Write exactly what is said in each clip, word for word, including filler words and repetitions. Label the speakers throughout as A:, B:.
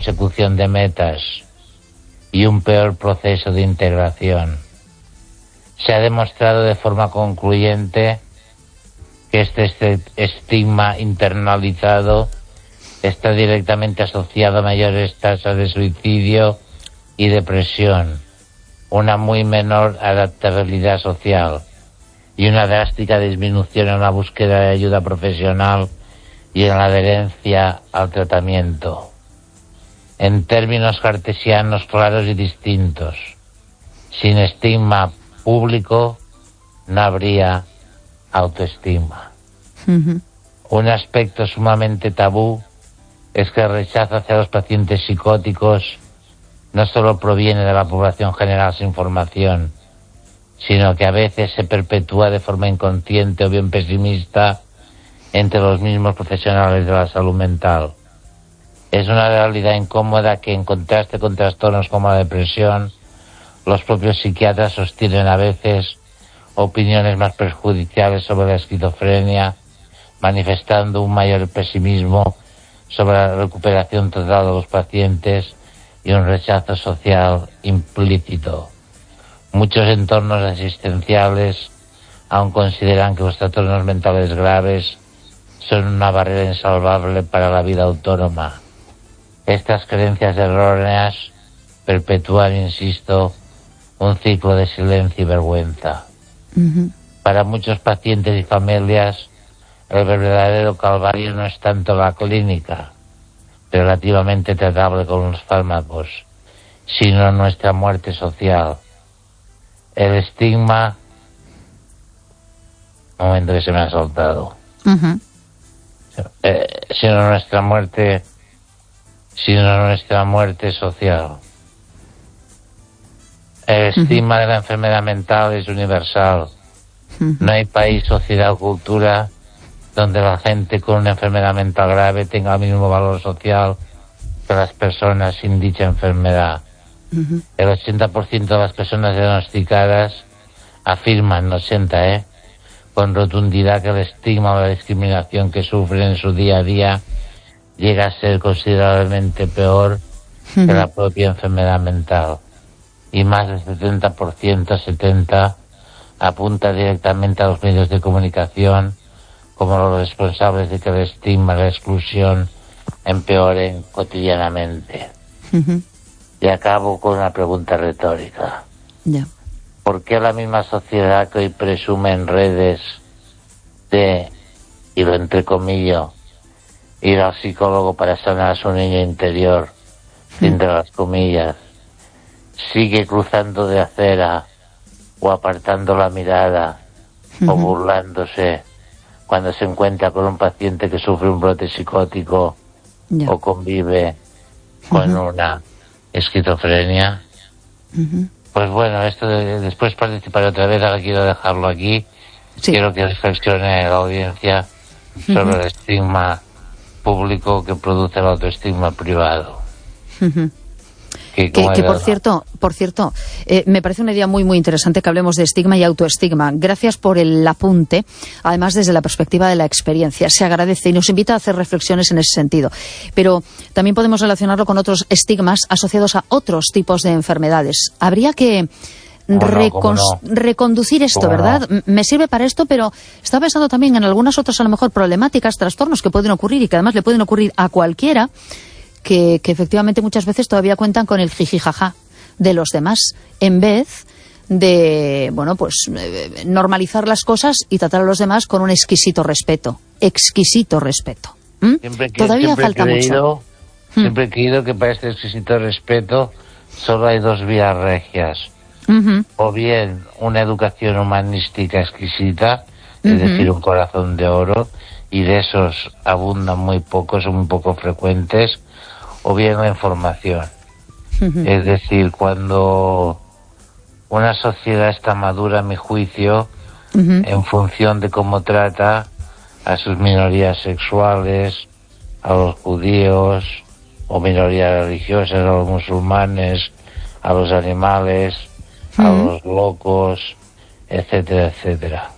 A: consecución de metas y un peor proceso de integración. Se ha demostrado de forma concluyente que este, este estigma internalizado está directamente asociado a mayores tasas de suicidio y depresión, una muy menor adaptabilidad social y una drástica disminución en la búsqueda de ayuda profesional y en la adherencia al tratamiento. En términos cartesianos claros y distintos, sin estigma público no habría autoestima. Uh-huh. Un aspecto sumamente tabú es que el rechazo hacia los pacientes psicóticos no solo proviene de la población general sin formación, sino que a veces se perpetúa de forma inconsciente o bien pesimista entre los mismos profesionales de la salud mental. Es una realidad incómoda que, en contraste con trastornos como la depresión, los propios psiquiatras sostienen a veces opiniones más perjudiciales sobre la esquizofrenia, manifestando un mayor pesimismo sobre la recuperación total de los pacientes y un rechazo social implícito. Muchos entornos asistenciales aún consideran que los trastornos mentales graves son una barrera insalvable para la vida autónoma. Estas creencias erróneas perpetúan, insisto, un ciclo de silencio y vergüenza. Uh-huh. Para muchos pacientes y familias, el verdadero calvario no es tanto la clínica, relativamente tratable con los fármacos, sino nuestra muerte social. El estigma... Un momento que se me ha soltado. Uh-huh. Eh, sino nuestra muerte... sino nuestra muerte social. El estigma uh-huh. de la enfermedad mental es universal. Uh-huh. No hay país, sociedad o cultura donde la gente con una enfermedad mental grave tenga el mismo valor social que las personas sin dicha enfermedad. Uh-huh. El ochenta por ciento de las personas diagnosticadas afirman, ochenta, ¿eh? con rotundidad, que el estigma o la discriminación que sufren en su día a día llega a ser considerablemente peor uh-huh. que la propia enfermedad mental. Y más del setenta por ciento, setenta, apunta directamente a los medios de comunicación como los responsables de que el estigma y la exclusión empeoren cotidianamente. Uh-huh. Y acabo con una pregunta retórica. Yeah. ¿Por qué la misma sociedad que hoy presume en redes de, y lo entrecomillo, ir al psicólogo para sanar a su niño interior, uh-huh. entre las comillas, sigue cruzando de acera o apartando la mirada uh-huh. o burlándose cuando se encuentra con un paciente que sufre un brote psicótico yeah. o convive con uh-huh. una esquizofrenia? Uh-huh. Pues bueno, esto de, después participaré otra vez, ahora quiero dejarlo aquí. Sí. Quiero que reflexione la audiencia sobre uh-huh. el estigma público que produce el autoestigma privado.
B: Uh-huh. Que, que, que por cierto, por cierto, eh, me parece una idea muy muy interesante que hablemos de estigma y autoestigma. Gracias por el apunte, además desde la perspectiva de la experiencia. Se agradece y nos invita a hacer reflexiones en ese sentido. Pero también podemos relacionarlo con otros estigmas asociados a otros tipos de enfermedades. Habría que no, recon- no. reconducir esto, ¿verdad? No? Me sirve para esto, pero estaba pensando también en algunas otras, a lo mejor, problemáticas, trastornos que pueden ocurrir y que además le pueden ocurrir a cualquiera, Que, que efectivamente muchas veces todavía cuentan con el jijijaja de los demás, en vez de, bueno, pues eh, normalizar las cosas y tratar a los demás con un exquisito respeto. Exquisito respeto. ¿Mm?
A: Siempre que,
B: todavía
A: siempre
B: falta
A: he creído,
B: mucho.
A: Siempre
B: ¿Mm?
A: he creído que para este exquisito respeto solo hay dos vías regias.
B: Uh-huh.
A: O bien una educación humanística exquisita, es
B: uh-huh.
A: decir, un corazón de oro, y de esos abundan muy pocos, son muy poco frecuentes, o bien la información. Uh-huh. Es decir, cuando una sociedad está madura, a mi juicio, uh-huh. en función de cómo trata a sus minorías sexuales, a los judíos, o minorías religiosas, a los musulmanes, a los animales, uh-huh. a los locos, etcétera, etcétera.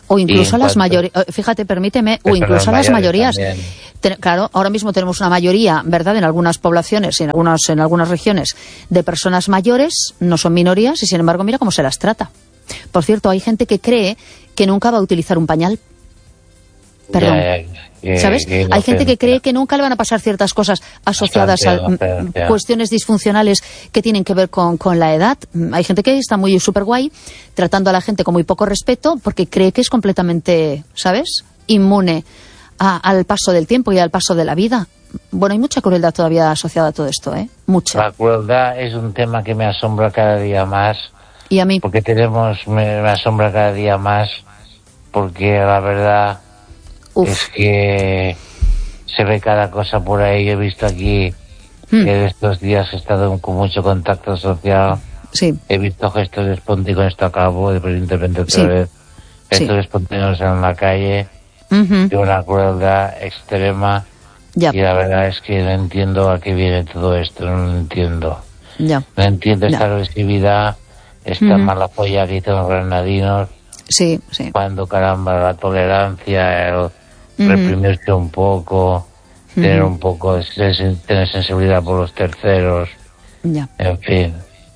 B: O incluso las mayorías, fíjate, permíteme, o incluso las mayorías. Ten, claro, ahora mismo tenemos una mayoría, ¿verdad?, en algunas poblaciones y en algunas, en algunas regiones de personas mayores, no son minorías, y sin embargo, mira cómo se las trata. Por cierto, hay gente que cree que nunca va a utilizar un pañal. Perdón. Yeah, yeah, ¿sabes? Yeah, hay gente que cree que nunca le van a pasar ciertas cosas asociadas a cuestiones disfuncionales que tienen que ver con, con la edad. Hay gente que está muy súper guay, tratando a la gente con muy poco respeto, porque cree que es completamente, ¿sabes?, inmune a, al paso del tiempo y al paso de la vida. Bueno, hay mucha crueldad todavía asociada a todo esto, ¿eh? Mucha.
A: La crueldad es un tema que me asombra cada día más.
B: Y a mí.
A: Porque tenemos, me, me asombra cada día más, porque la verdad... Uf. Es que se ve cada cosa por ahí. He visto aquí hmm. que estos días he estado con mucho contacto social.
B: Sí.
A: He visto gestos espontáneos, con esto acabo, evidentemente otra sí. vez, gestos sí. espontáneos en la calle, uh-huh. de una crueldad extrema.
B: Ya.
A: Y la verdad es que no entiendo a qué viene todo esto, no lo entiendo.
B: Ya.
A: No entiendo esta ya. agresividad, esta uh-huh. mala polla que hicieron los granadinos.
B: Sí, sí.
A: Cuando, caramba, la tolerancia, el reprimirse un poco, uh-huh. tener un poco, tener sensibilidad por los terceros,
B: ya.
A: en fin.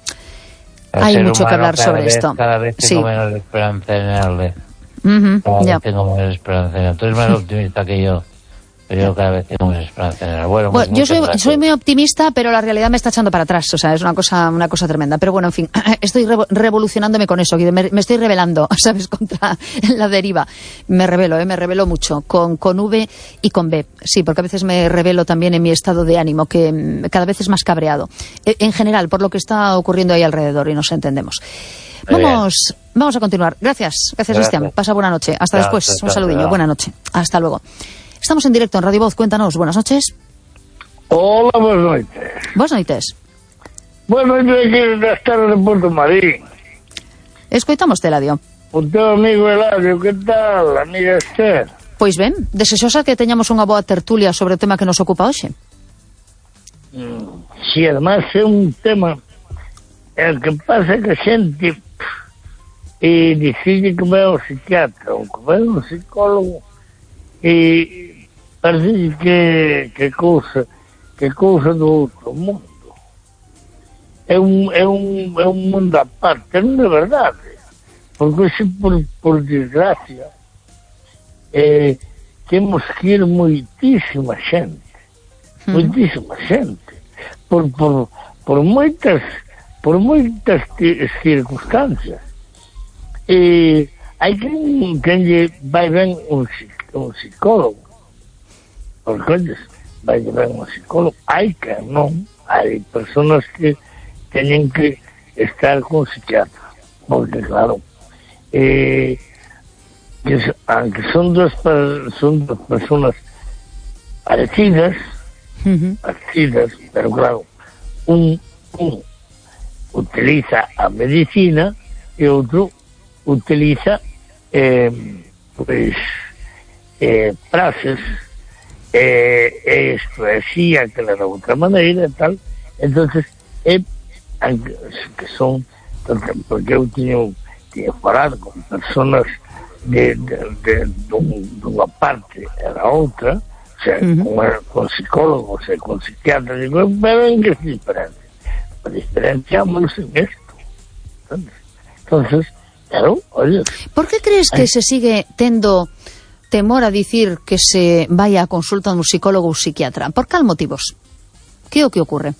B: El Hay mucho que hablar sobre
A: vez,
B: esto.
A: Cada vez tengo sí. menos esperanza en él.
B: Uh-huh.
A: Cada
B: ya.
A: vez tengo menos esperanza en él. Tú eres más optimista que yo. Pero yo cada vez tengo más esperanza en él. Bueno,
B: bueno yo soy, soy muy optimista, pero la realidad me está echando para atrás. O sea, es una cosa una cosa tremenda. Pero bueno, en fin, estoy re- revolucionándome con eso. Me, me estoy rebelando, ¿sabes?, contra la deriva. Me rebelo, ¿eh? Me rebelo mucho. Con, con V y con B. Sí, porque a veces me rebelo también en mi estado de ánimo, que cada vez es más cabreado. En general, por lo que está ocurriendo ahí alrededor, y nos entendemos. Vamos, vamos a continuar. Gracias. Gracias, Cristian. Pasa buena noche. Hasta ya, después. Un saludillo. Buena noche. Hasta luego. Estamos en directo en Radio Voz. Cuéntanos. Buenas noches.
C: Hola, buenas noches.
B: Buenas noches.
C: Buenas noches aquí das tardes de Porto Marín.
B: Escoitamos, Eladio.
C: O teu amigo Eladio, que tal, amiga Esther?
B: Pois ben, deseosa que teñamos unha boa tertulia sobre o tema que nos ocupa hoxe.
C: Mm, si, además é un tema el que pasa que a xente e dicille que vai ao psiquiatra ou que vai ao psicólogo e parece que que cousa que cousa do outro mundo. É un, é un, é un mundo aparte, non é verdade, porque se por, por desgracia eh, temos que ir moitísima xente mm. moitísima xente por, por, por moitas por moitas t- circunstancias e hai quen, quen lle vai ben un, un psicólogo, porque olles, vai ben un psicólogo, hai que non, hai personas que teñen que estar con psiquiatra, porque claro, eh, que, aunque son dos, son dos personas parecidas, uh-huh. parecidas, pero claro, un, un utiliza a medicina e outro utiliza eh, pues eh, frases eh, eh, esto así, aquela de outra maneira e tal. Entonces eh, que son, porque eu tiño que falar con personas de, de, de, de dunha parte e da outra, o sea, uh-huh. con, con psicólogos e con psiquiatras, digo, ven que es diferente, diferenciamos en esto. Entonces, entonces claro, oye.
B: Por que crees que se sigue tendo temor a dicir que se vaya a consulta dun psicólogo ou psiquiatra? Por cal motivos? Que é o que ocurre?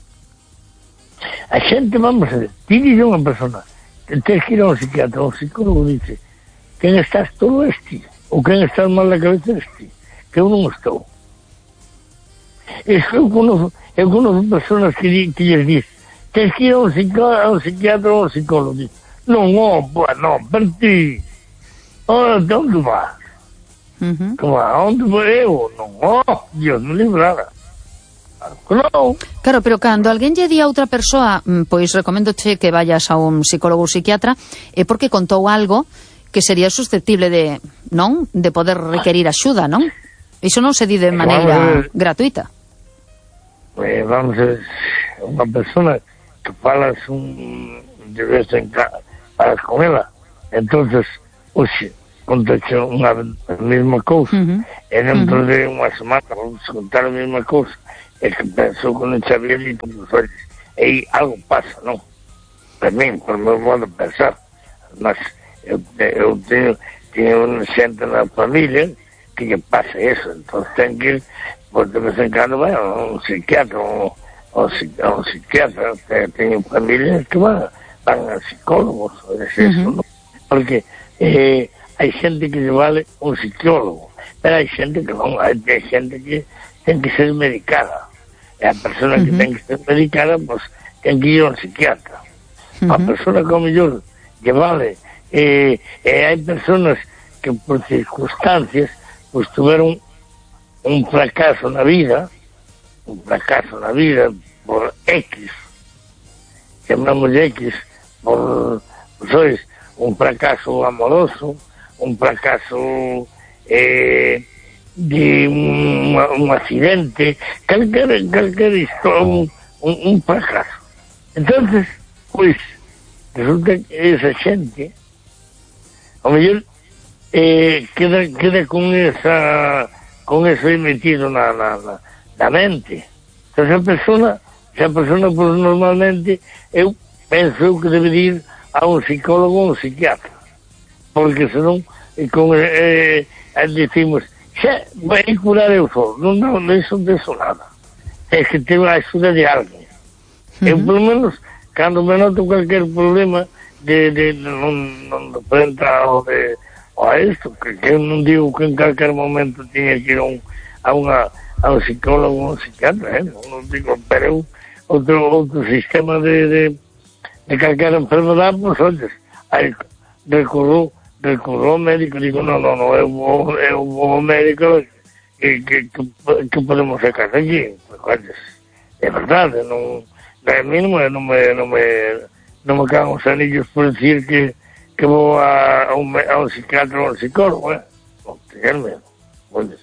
C: A xente, vamos a ver, ti dice unha persona que tens que ir a un psiquiatra, un psicólogo dice, quen estás todo este, ou quen estás mal na cabeza este, que eu non estou. Es que eu conozco, eu conozco personas que, que lles dice, tens que ir a un psiquiatra, a un psiquiatra ou un psicólogo, dice, non, oh, pues, non, per ti. Oh, onde vas? Uh-huh. Como, onde vou eu? Non, oh, Dios me librara. Claro.
B: Claro, pero cando alguén lle di a outra persoa, pois recoméndoche que vayas a un psicólogo ou psiquiatra, é porque contou algo que sería susceptible de, non? De poder requerir axuda, non? Iso non se di de maneira ver, gratuita.
C: Eh, vamos a ver, unha persona que falas un de vez en cada falas con ela, entonces, oxe, contaxe unha a mesma cousa, uh-huh. e dentro uh-huh. de unha semana vamos contar a mesma cousa, e que pensou que non sabía ni por os olhos, e algo pasa, non? Para mí, por meu modo de pensar. Mas eu, eu teño, teño unha xente na familia que lle pasa eso, entón ten que ir, por de vez en cando vai a un psiquiatra, ou a un psiquiatra, teño familias que van, van a psicólogos, ou é eso, uh-huh. non? Porque eh, hai xente que lle vale un psicólogo, pero hai xente que non, hai xente que ten que ser medicada, e a persona que uh-huh. ten que ser medicada, pois, ten que ir a un psiquiatra. Uh-huh. A persona que ao mellor lle vale, e eh, eh, hai personas que por circunstancias, pois, tuveron un fracaso na vida, un fracaso na vida por X, chamamos de X, por, sois, un fracaso amoroso, un fracaso eh, de un, un accidente, calquer, calquer historia, un, un, un fracaso. Entonces, pois, resulta que esa xente, ao mellor, eh, queda, queda con esa, con eso aí metido na, na, na, na mente. Então, esa persona, esa persona, pois, normalmente, eu penso que debe ir a un psicólogo ou un psiquiatra, porque senón con, eh, eh, decimos xa, vai curar eu só, non, non, non iso de eso nada, é que ten a axuda de alguén. Uh-huh. Eu, polo menos, cando me noto cualquier problema de, de, de non, non de frente ao de a isto, que, que eu non digo que en calquer momento tiña que ir a un, a, unha, a un psicólogo ou un psiquiatra, eh? non, non digo, pero eu outro, outro sistema de, de de calquer enfermedade, pois, olles, aí recurro, recurro ao médico, digo, non, non, non, eu vou, eu vou ao médico, que, que, que, que podemos sacar aquí, pois, olles, é verdade, non, a mí non me, non me, non me, non me cagan os anillos por decir que, que vou a, a, un, a un psiquiatra ou a un psicólogo, eh, non, tenerme, olles.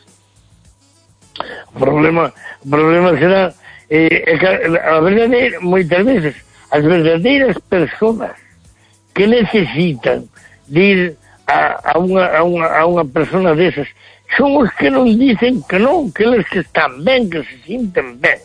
C: O problema, o problema será, eh, é que a verdade, moitas veces, as verdadeiras personas que necesitan de ir a, a, unha, a, unha, a unha persona desas son os que non dicen que non, que eles que están ben, que se sinten ben.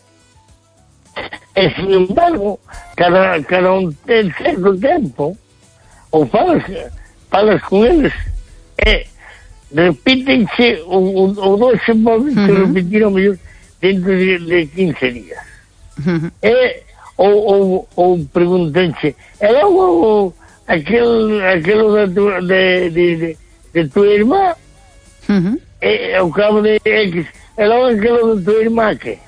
C: E, sin embargo, cada, cada un ten certo tempo, ou falas, falas con eles, e repítense o, o, o doce modos que uh-huh. repetiron mellor dentro de, de quince días. Uh-huh. E ou, ou, ou preguntenche, e logo aquel, aquelo de tu, de, de, de, de tu irmá, uh-huh. e ao cabo de X, e logo aquelo de tu irmá, que?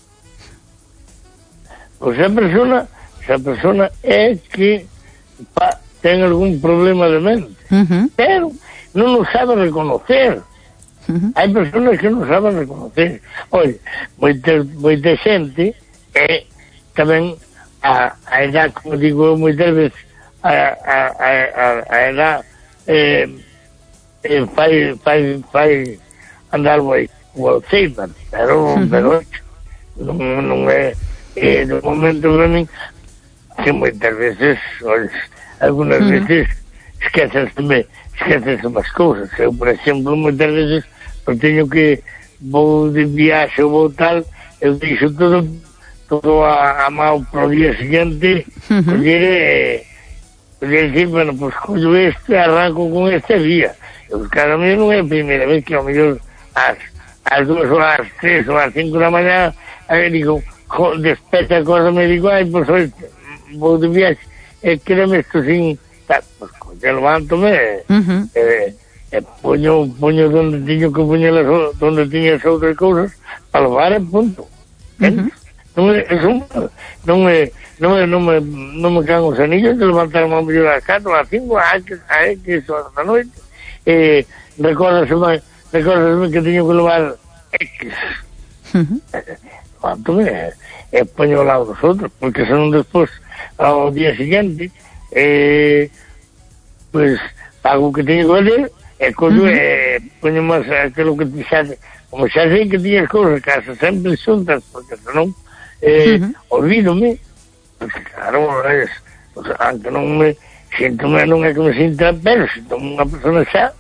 C: Pois a persona, esa persona é que pa, ten algún problema de mente, uh-huh. pero non o sabe reconocer. Uh-huh. Hai personas que non saben reconocer. Oye, moita, moita xente é tamén a, a edad, como digo moitas veces, a, a, a, a, a edad eh, eh, fai, fai, fai andar o Alzheimer, pero, uh-huh. pero non, non é, é no momento para min que moitas veces, oye, algunas uh-huh. veces esquecesme, esquecesme as cousas. Eu, por exemplo, moitas veces, eu teño que vou de viaxe ou vou tal, eu dixo todo todo a, a mão para o dia seguinte, uh-huh. poder, eh, poder dizer, bueno, pues collo este, arranco con este día. Eu, cara, a mí non é a primeira vez que ao mellor as, as duas ou as tres ou as cinco da mañá, aí digo, despeta a cosa, me digo, ai, pues hoy vou de viaxe, e quereme isto sin, tá, pues coño, levanto-me, uh-huh. e, e poño, poño donde tiño que poñer as, donde tiña as outras cousas, para levar e punto. Uh-huh. Non é, non é, non é, non me, non me caen os anillos de levantarme a mellor ás catro, ás cinco, a X horas da noite, e recordaseme, recordaseme que teño que levar X. Uh-huh. Levanto-me e, e poño ao lado dos outros, porque senón despois, ao día seguinte, e, pues, pago o que teño que fazer, e collo, uh-huh. e poño máis aquilo que xa, como xa sei que tiñas cousas casa sempre xuntas, porque senón, eh, uh-huh. olvídome, porque claro, es, pues, aunque non me sinto, non é que me sinta, pero sinto unha persona xa,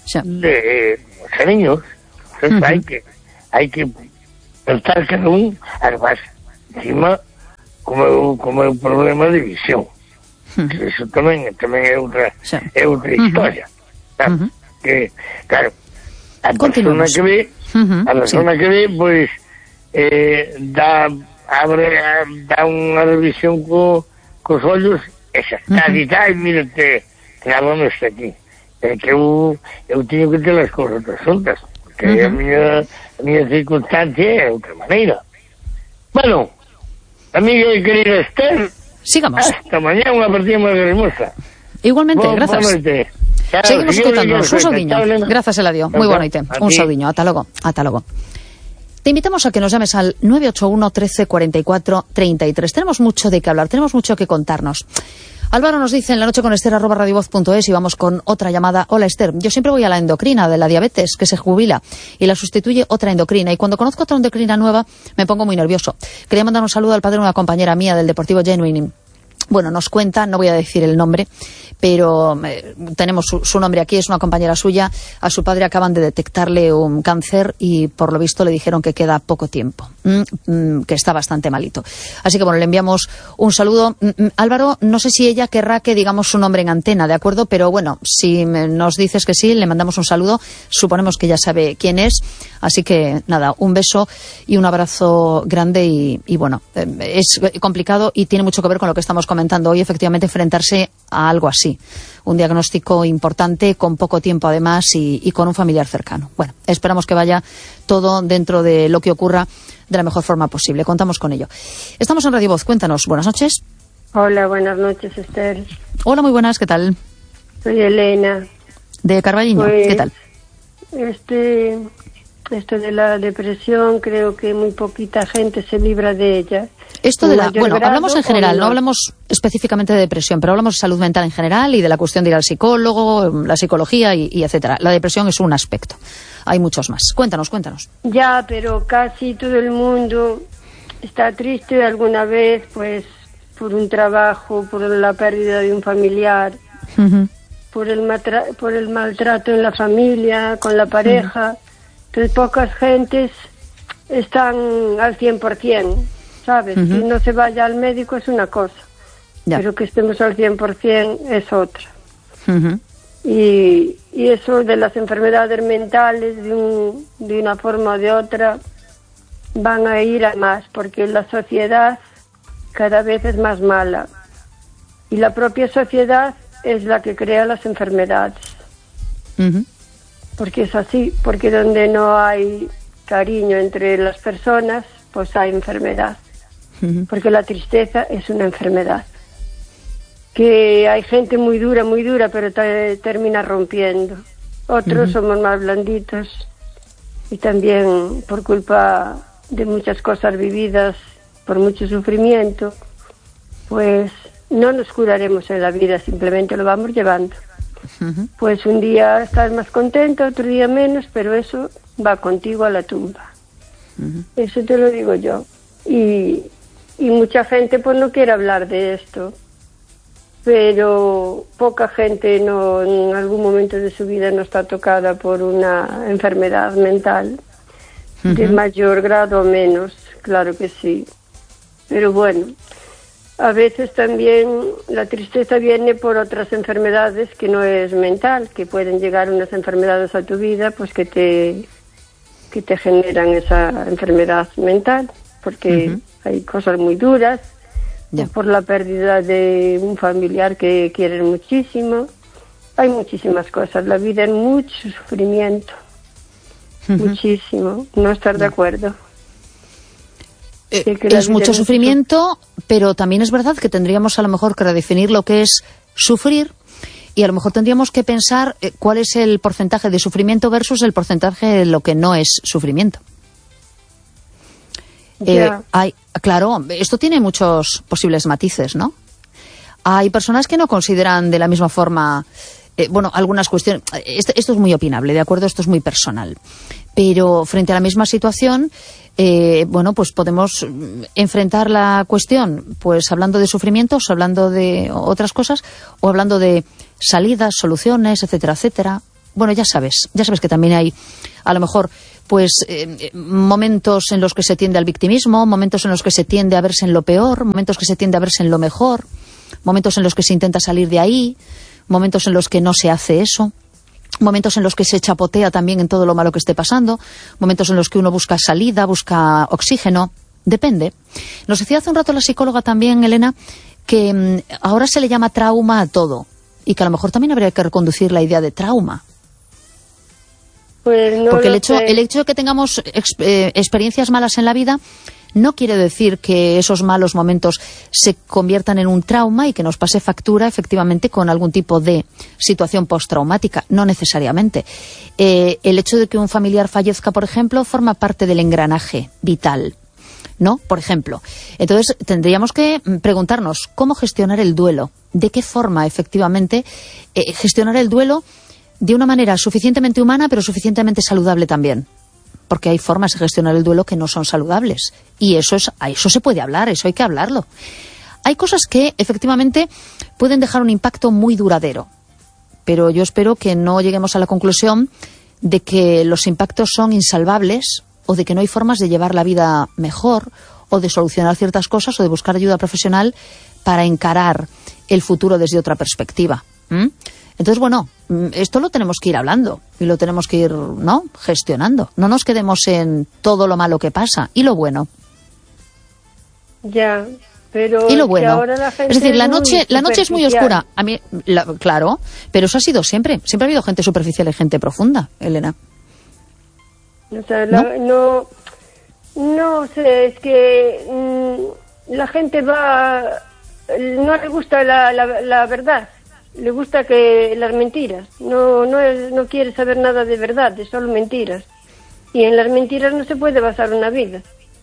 B: sí.
C: de los niños. Entonces uh-huh. hay que hay que pensar cada un, además, encima, como, como un problema de visión. Uh-huh. Que eso tamén, tamén é outra, sí. é outra historia. Uh-huh. Claro, uh-huh. que, claro, a persona que ve, uh-huh. a persona sí. que ve, pois, eh, dá, abre, dá unha revisión co, cos ollos, e xa está, uh-huh. e tal, mírate, claro, non está aquí. É que eu, eu teño que ter as cousas resueltas. Que uh-huh. a miña a miña circunstancia é outra maneira. Bueno, amiga e querida Esther,
B: sigamos.
C: Hasta mañá, unha partida moi hermosa.
B: Igualmente, Bo, gracias.
C: Chao,
B: seguimos escoitándonos. Un saudiño. Grazas, Eladio. Moi boa noite. Un saudiño. Ata logo. Ata logo. Te invitamos a que nos llames al nueve ocho uno, trece, cuarenta y cuatro, treinta y tres. Tenemos mucho de qué hablar, tenemos mucho que contarnos. Álvaro nos dice en la noche con Esther arroba radiovoz punto es y vamos con otra llamada. Hola Esther, yo siempre voy a la endocrina de la diabetes que se jubila y la sustituye otra endocrina y cuando conozco otra endocrina nueva me pongo muy nervioso. Quería mandar un saludo al padre de una compañera mía del Deportivo Genuine. Bueno, nos cuenta, no voy a decir el nombre, pero eh, tenemos su, su nombre aquí, es una compañera suya. A su padre acaban de detectarle un cáncer y por lo visto le dijeron que queda poco tiempo, mm, mm, que está bastante malito. Así que bueno, le enviamos un saludo. Mm, mm, Álvaro, no sé si ella querrá que digamos su nombre en antena, ¿de acuerdo? Pero bueno, si nos dices que sí, le mandamos un saludo. Suponemos que ya sabe quién es. Así que nada, un beso y un abrazo grande y, y bueno, eh, es complicado y tiene mucho que ver con lo que estamos comentando hoy, efectivamente, enfrentarse a algo así. Un diagnóstico importante, con poco tiempo además y, y con un familiar cercano. Bueno, esperamos que vaya todo dentro de lo que ocurra de la mejor forma posible. Contamos con ello. Estamos en Radio Voz. Cuéntanos. Buenas noches.
D: Hola, buenas noches, Esther.
B: Hola, muy buenas. ¿Qué tal?
D: Soy Elena.
B: De Carballiño.
D: Pues,
B: ¿qué tal?
D: Este... Esto de la depresión, creo que muy poquita gente se libra de ella.
B: Esto de la, bueno, hablamos en general, no hablamos específicamente de depresión, pero hablamos de salud mental en general y de la cuestión de ir al psicólogo, la psicología y, y etcétera. La depresión es un aspecto. Hay muchos más. Cuéntanos, cuéntanos.
D: Ya, pero casi todo el mundo está triste alguna vez, pues, por un trabajo, por la pérdida de un familiar, uh-huh. por el matra- por el maltrato en la familia, con la pareja. Uh-huh. Entonces, pocas gentes están al cien por ciento, ¿sabes? Uh-huh. Si no se vaya al médico es una cosa, ya. Pero que estemos al cien por ciento es otra. Uh-huh. Y, y eso de las enfermedades mentales, de, un, de una forma o de otra, van a ir a más, porque la sociedad cada vez es más mala. Y la propia sociedad es la que crea las enfermedades. Uh-huh. Porque es así, porque donde no hay cariño entre las personas, pues hay enfermedad. Uh-huh. Porque la tristeza es una enfermedad. Que hay gente muy dura, muy dura, pero te, termina rompiendo. Otros uh-huh. somos más blanditos y también por culpa de muchas cosas vividas, por mucho sufrimiento, pues no nos curaremos en la vida, simplemente lo vamos llevando. Uh-huh. Pues un día estás más contento, otro día menos, pero eso va contigo a la tumba. Uh-huh. Eso te lo digo yo. Y, y mucha gente pues no quiere hablar de esto, pero poca gente no en algún momento de su vida no está tocada por una enfermedad mental, uh-huh. de mayor grado o menos, claro que sí. Pero bueno, a veces también la tristeza viene por otras enfermedades que no es mental, que pueden llegar unas enfermedades a tu vida pues que te que te generan esa enfermedad mental, porque uh-huh. hay cosas muy duras, yeah. por la pérdida de un familiar que quieren muchísimo. Hay muchísimas cosas, la vida es mucho sufrimiento, uh-huh. muchísimo, no estar de acuerdo.
B: Eh, es mucho sufrimiento, pero también es verdad que tendríamos a lo mejor que redefinir lo que es sufrir y a lo mejor tendríamos que pensar eh, cuál es el porcentaje de sufrimiento versus el porcentaje de lo que no es sufrimiento. Eh, hay, claro, esto tiene muchos posibles matices, ¿no? Hay personas que no consideran de la misma forma, eh, bueno, algunas cuestiones. Esto, esto es muy opinable, ¿de acuerdo? Esto es muy personal. Pero frente a la misma situación, eh, bueno, pues podemos enfrentar la cuestión, pues hablando de sufrimientos, hablando de otras cosas, o hablando de salidas, soluciones, etcétera, etcétera. bueno, ya sabes, ya sabes que también hay, a lo mejor, pues eh, momentos en los que se tiende al victimismo, momentos en los que se tiende a verse en lo peor, momentos que se tiende a verse en lo mejor, momentos en los que se intenta salir de ahí, momentos en los que no se hace eso, momentos en los que se chapotea también en todo lo malo que esté pasando, momentos en los que uno busca salida, busca oxígeno, depende. Nos decía hace un rato la psicóloga también, Elena, que mmm, ahora se le llama trauma a todo, y que a lo mejor también habría que reconducir la idea de trauma.
D: Pues no
B: Porque el hecho,
D: sé.
B: el hecho de que tengamos ex, eh, experiencias malas en la vida no quiere decir que esos malos momentos se conviertan en un trauma y que nos pase factura efectivamente con algún tipo de situación postraumática. No necesariamente. Eh, el hecho de que un familiar fallezca, por ejemplo, forma parte del engranaje vital, ¿no? Por ejemplo. Entonces tendríamos que preguntarnos cómo gestionar el duelo. ¿De qué forma efectivamente eh, gestionar el duelo de una manera suficientemente humana pero suficientemente saludable también? Porque hay formas de gestionar el duelo que no son saludables. Y eso es, a eso se puede hablar, eso hay que hablarlo. Hay cosas que efectivamente pueden dejar un impacto muy duradero. Pero yo espero que no lleguemos a la conclusión de que los impactos son insalvables o de que no hay formas de llevar la vida mejor o de solucionar ciertas cosas o de buscar ayuda profesional para encarar el futuro desde otra perspectiva. ¿Mm? Entonces, bueno, esto lo tenemos que ir hablando y lo tenemos que ir, ¿no?, gestionando. No nos quedemos en todo lo malo que pasa y lo bueno.
D: Ya, pero
B: y lo
D: es
B: bueno.
D: que ahora la gente
B: es decir, la
D: es muy
B: noche, la noche es muy
D: superficial.
B: oscura. A mí, la, claro, pero eso ha sido siempre. Siempre ha habido gente superficial y gente profunda, Elena.
D: O sea, la- no, no sé, es que mm, la gente va, no le gusta la, la, la verdad, le gusta que las mentiras, no, no, es- no quiere saber nada de verdad, de solo mentiras. Y en las mentiras no se puede basar una vida.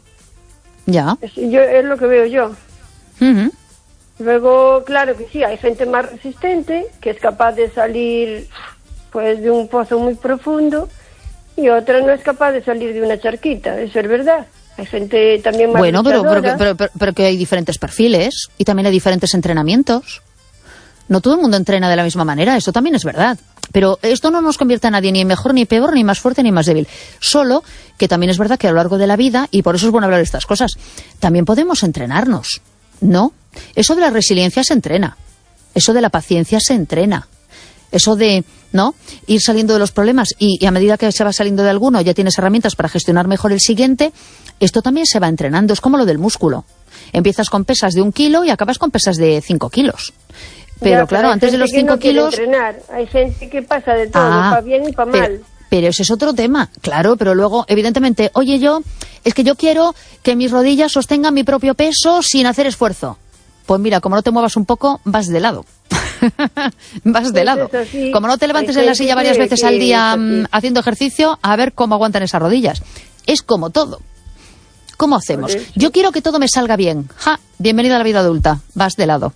B: Ya.
D: Es, yo, es lo que veo yo.
B: Ujú.
D: Luego, claro que sí, hay gente más resistente que es capaz de salir pues de un pozo muy profundo y otra no es capaz de salir de una charquita, eso es verdad. Hay gente también más
B: Bueno, pero, pero, que-
D: luchadora.
B: pero, pero, pero que hay diferentes perfiles y también hay diferentes entrenamientos. No todo el mundo entrena de la misma manera, eso también es verdad. Pero esto no nos convierte a nadie ni mejor, ni peor, ni más fuerte, ni más débil. Solo que también es verdad que a lo largo de la vida, y por eso es bueno hablar de estas cosas, también podemos entrenarnos, ¿no? Eso de la resiliencia se entrena. Eso de la paciencia se entrena. Eso de, ¿no?, ir saliendo de los problemas y, y a medida que se va saliendo de alguno ya tienes herramientas para gestionar mejor el siguiente, esto también se va entrenando. Es como lo del músculo. Empiezas con pesas de un kilo y acabas con pesas de cinco kilos. Pero
D: Ya,
B: claro,
D: hay
B: antes de
D: gente
B: los
D: que
B: cinco
D: no quiere
B: kilos...
D: entrenar. Hay gente que pasa de todo,
B: Ah,
D: para bien y para
B: pero,
D: mal.
B: pero ese es otro tema, claro, pero luego, evidentemente, oye, yo, es que yo quiero que mis rodillas sostengan mi propio peso sin hacer esfuerzo. Pues mira, como no te muevas un poco, vas de lado. vas de
D: Pues
B: lado.
D: es así.
B: Como no te levantes
D: Hay
B: en la
D: gente
B: silla varias
D: que-
B: veces
D: que
B: al día
D: es así.
B: mm, haciendo ejercicio, a ver cómo aguantan esas rodillas. Es como todo. ¿Cómo hacemos?
D: Por eso.
B: Yo quiero que todo me salga bien. Ja, bienvenida a la vida adulta. Vas de lado.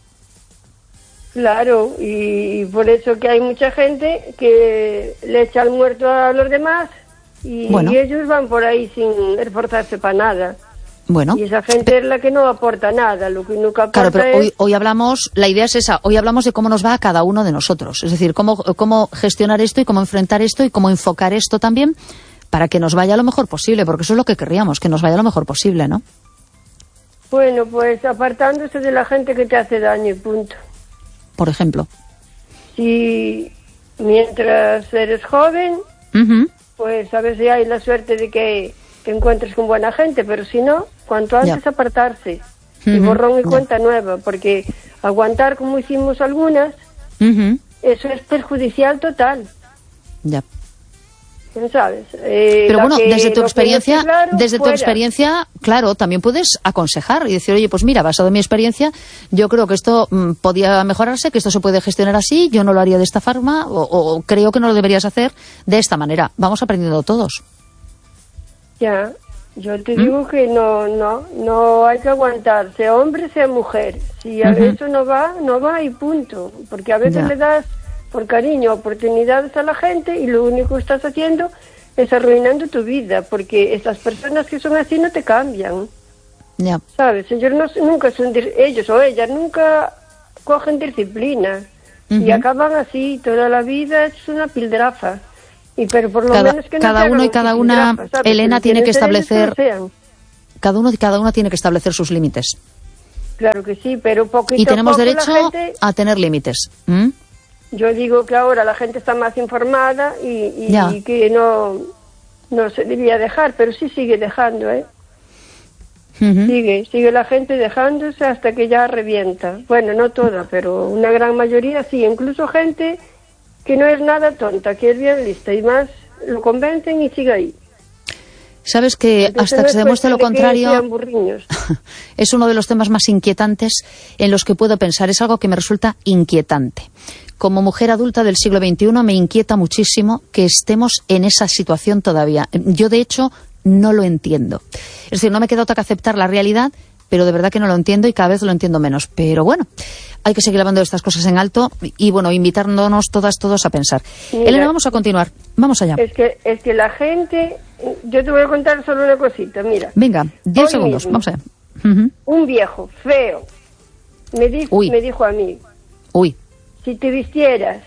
D: Claro, y, y por eso que hay mucha gente que le echa el muerto a los demás y,
B: Bueno.
D: y ellos van por ahí sin esforzarse para nada.
B: Bueno.
D: Y esa gente es la que no aporta nada, lo que nunca aporta
B: Claro, pero
D: es...
B: hoy, hoy hablamos, la idea es esa, hoy hablamos de cómo nos va a cada uno de nosotros. Es decir, cómo, cómo gestionar esto y cómo enfrentar esto y cómo enfocar esto también para que nos vaya lo mejor posible, porque eso es lo que querríamos, que nos vaya lo mejor posible, ¿no?
D: Bueno, pues apartándose de la gente que te hace daño y punto.
B: Por ejemplo.
D: Si mientras eres joven,
B: Ujú.
D: pues a ver si hay la suerte de que te encuentres con buena gente, pero si no, cuanto antes
B: Ya.
D: apartarse. Y
B: Ujú,
D: borrón y
B: ya.
D: cuenta nueva, porque aguantar como hicimos algunas,
B: Ujú.
D: eso es perjudicial total,
B: Ya.
D: ¿no sabes? Eh,
B: Pero
D: la
B: bueno,
D: que-
B: desde tu
D: lo que no
B: experiencia,
D: esté claro,
B: desde tu
D: fuera.
B: experiencia, claro, también puedes aconsejar y decir, oye, pues mira, basado en mi experiencia, yo creo que esto mm, podía mejorarse, que esto se puede gestionar así, yo no lo haría de esta forma, o, o creo que no lo deberías hacer de esta manera. Vamos aprendiendo todos.
D: Ya, yo
B: ¿Mm?
D: te digo que no, no, no hay que aguantar, sea hombre, sea mujer. Si a
B: Ujú.
D: eso no va, no va y punto. Porque a veces
B: Ya.
D: le das por cariño oportunidades a la gente y lo único que estás haciendo es arruinando tu vida, porque esas personas que son así no te cambian,
B: Ya.
D: ¿sabes? Ellos no, nunca son, dis- ellos o ellas nunca cogen disciplina. Uh-huh. Y acaban así, toda la vida es una pildrafa. Y pero por lo
B: cada,
D: menos que no
B: cada uno y cada una, Elena, tiene que establecer... Cada uno y cada una tiene que establecer sus límites.
D: Claro que sí, pero poquito
B: y tenemos
D: a poco
B: derecho
D: la gente,
B: a tener límites. ¿Mm?
D: Yo digo que ahora la gente está más informada y, y, y que no, no se debía dejar, pero sí sigue dejando, ¿eh? Uh-huh. Sigue, sigue la gente dejándose hasta que ya revienta. Bueno, no toda, pero una gran mayoría sí, incluso gente que no es nada tonta, que es bien lista y más lo convencen y sigue ahí.
B: Sabes que entonces, hasta que se demuestre lo contrario, es uno de los temas más inquietantes en los que puedo pensar. Es algo que me resulta inquietante. Como mujer adulta del siglo veintiuno me inquieta muchísimo que estemos en esa situación todavía. Yo, de hecho, no lo entiendo. Es decir, no me queda otra que aceptar la realidad, pero de verdad que no lo entiendo y cada vez lo entiendo menos. Pero bueno, hay que seguir hablando de estas cosas en alto y, bueno, invitándonos todas, todos a pensar. Mira, Elena, vamos a continuar. Vamos allá.
D: Es que, es que la gente... Yo te voy a contar solo una cosita, mira.
B: Venga, diez segundos, mismo, vamos allá.
D: Uh-huh. Un viejo feo me dijo, me dijo a mí...
B: Uy.
D: Si te vistieras...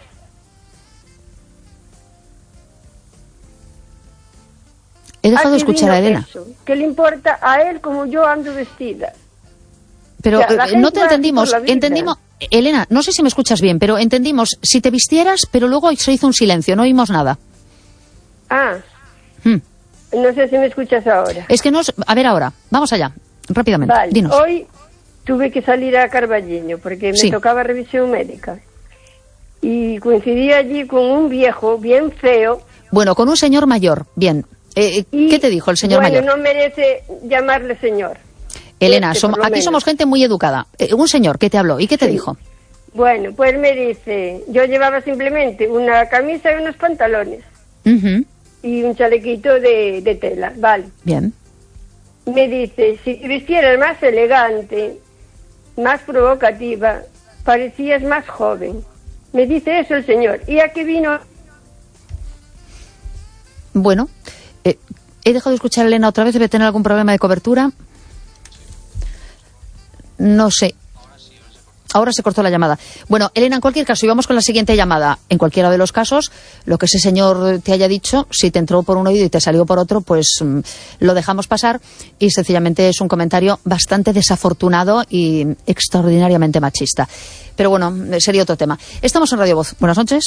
B: He dejado de escuchar a Elena.
D: Eso, ¿qué le importa a él como yo ando vestida?
B: Pero o sea, no te entendimos, entendimos, Elena, no sé si me escuchas bien, pero entendimos si te vistieras, pero luego se hizo un silencio, no oímos nada.
D: Ah, hmm. No sé si me escuchas ahora.
B: Es que no, a ver ahora, vamos allá, rápidamente,
D: vale.
B: Dinos.
D: Hoy tuve que salir a Carballiño porque me sí. tocaba revisión médica y coincidí allí con un viejo bien feo.
B: Bueno, con un señor mayor, bien. Eh,
D: y,
B: ¿Qué te dijo el señor
D: bueno,
B: mayor?
D: No merece llamarle señor.
B: Elena,
D: este,
B: som, aquí menos. Somos gente muy educada. Eh, un señor, ¿qué te habló? ¿Y qué te
D: sí.
B: dijo?
D: Bueno, pues me dice, yo llevaba simplemente una camisa y unos pantalones.
B: Uh-huh.
D: Y un chalequito de, de tela, vale.
B: Bien.
D: Me dice, si te vistieras más elegante, más provocativa, parecías más joven. Me dice eso el señor. ¿Y a qué vino?
B: Bueno... Eh, he dejado de escuchar a Elena otra vez, debe tener algún problema de cobertura. No sé. Ahora se cortó la llamada. Bueno, Elena, en cualquier caso, y vamos con la siguiente llamada. En cualquiera de los casos, lo que ese señor te haya dicho, si te entró por un oído y te salió por otro, pues mmm, lo dejamos pasar. Y sencillamente es un comentario bastante desafortunado y extraordinariamente machista. Pero bueno, sería otro tema. Estamos en Radio Voz. Buenas noches.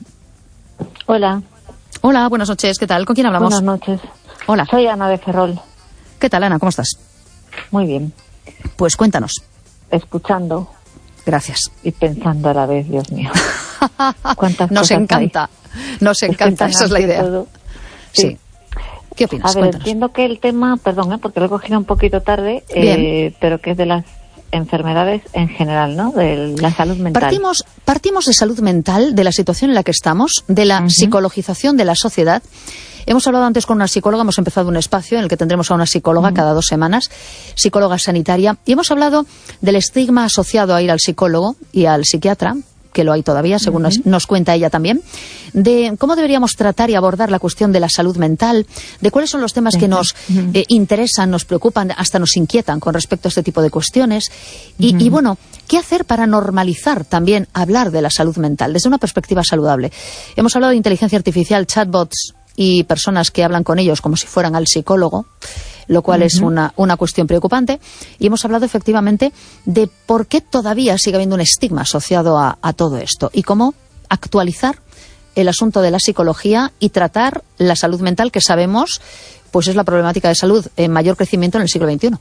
E: Hola.
B: Hola, buenas noches. ¿Qué tal? ¿Con quién hablamos?
E: Buenas noches.
B: Hola.
E: Soy Ana de Ferrol.
B: ¿Qué tal, Ana? ¿Cómo estás?
E: Muy bien.
B: Pues cuéntanos.
E: Escuchando.
B: Gracias.
E: Y pensando a la vez, Dios mío. ¿Cuántas
B: Nos
E: cosas
B: encanta.
E: hay?
B: Nos encanta, esa es la idea.
E: Sí.
B: sí. ¿Qué opinas?
E: A ver,
B: Cuéntanos.
E: Entiendo que el tema, perdón, ¿eh? porque lo he cogido un poquito tarde, eh, pero que es de las enfermedades en general, ¿no? De la salud mental.
B: Partimos, partimos de salud mental, de la situación en la que estamos, de la uh-huh. psicologización de la sociedad. Hemos hablado antes con una psicóloga, hemos empezado un espacio en el que tendremos a una psicóloga uh-huh. cada dos semanas, psicóloga sanitaria, y hemos hablado del estigma asociado a ir al psicólogo y al psiquiatra, que lo hay todavía, según uh-huh. nos, nos cuenta ella también, de cómo deberíamos tratar y abordar la cuestión de la salud mental, de cuáles son los temas uh-huh. que nos uh-huh. eh, interesan, nos preocupan, hasta nos inquietan con respecto a este tipo de cuestiones. Y, uh-huh. y bueno, ¿qué hacer para normalizar también hablar de la salud mental desde una perspectiva saludable? Hemos hablado de inteligencia artificial, chatbots y personas que hablan con ellos como si fueran al psicólogo, lo cual uh-huh. es una, una cuestión preocupante. Y hemos hablado efectivamente de por qué todavía sigue habiendo un estigma asociado a, a todo esto y cómo actualizar el asunto de la psicología y tratar la salud mental, que sabemos pues es la problemática de salud en mayor crecimiento en el siglo veintiuno.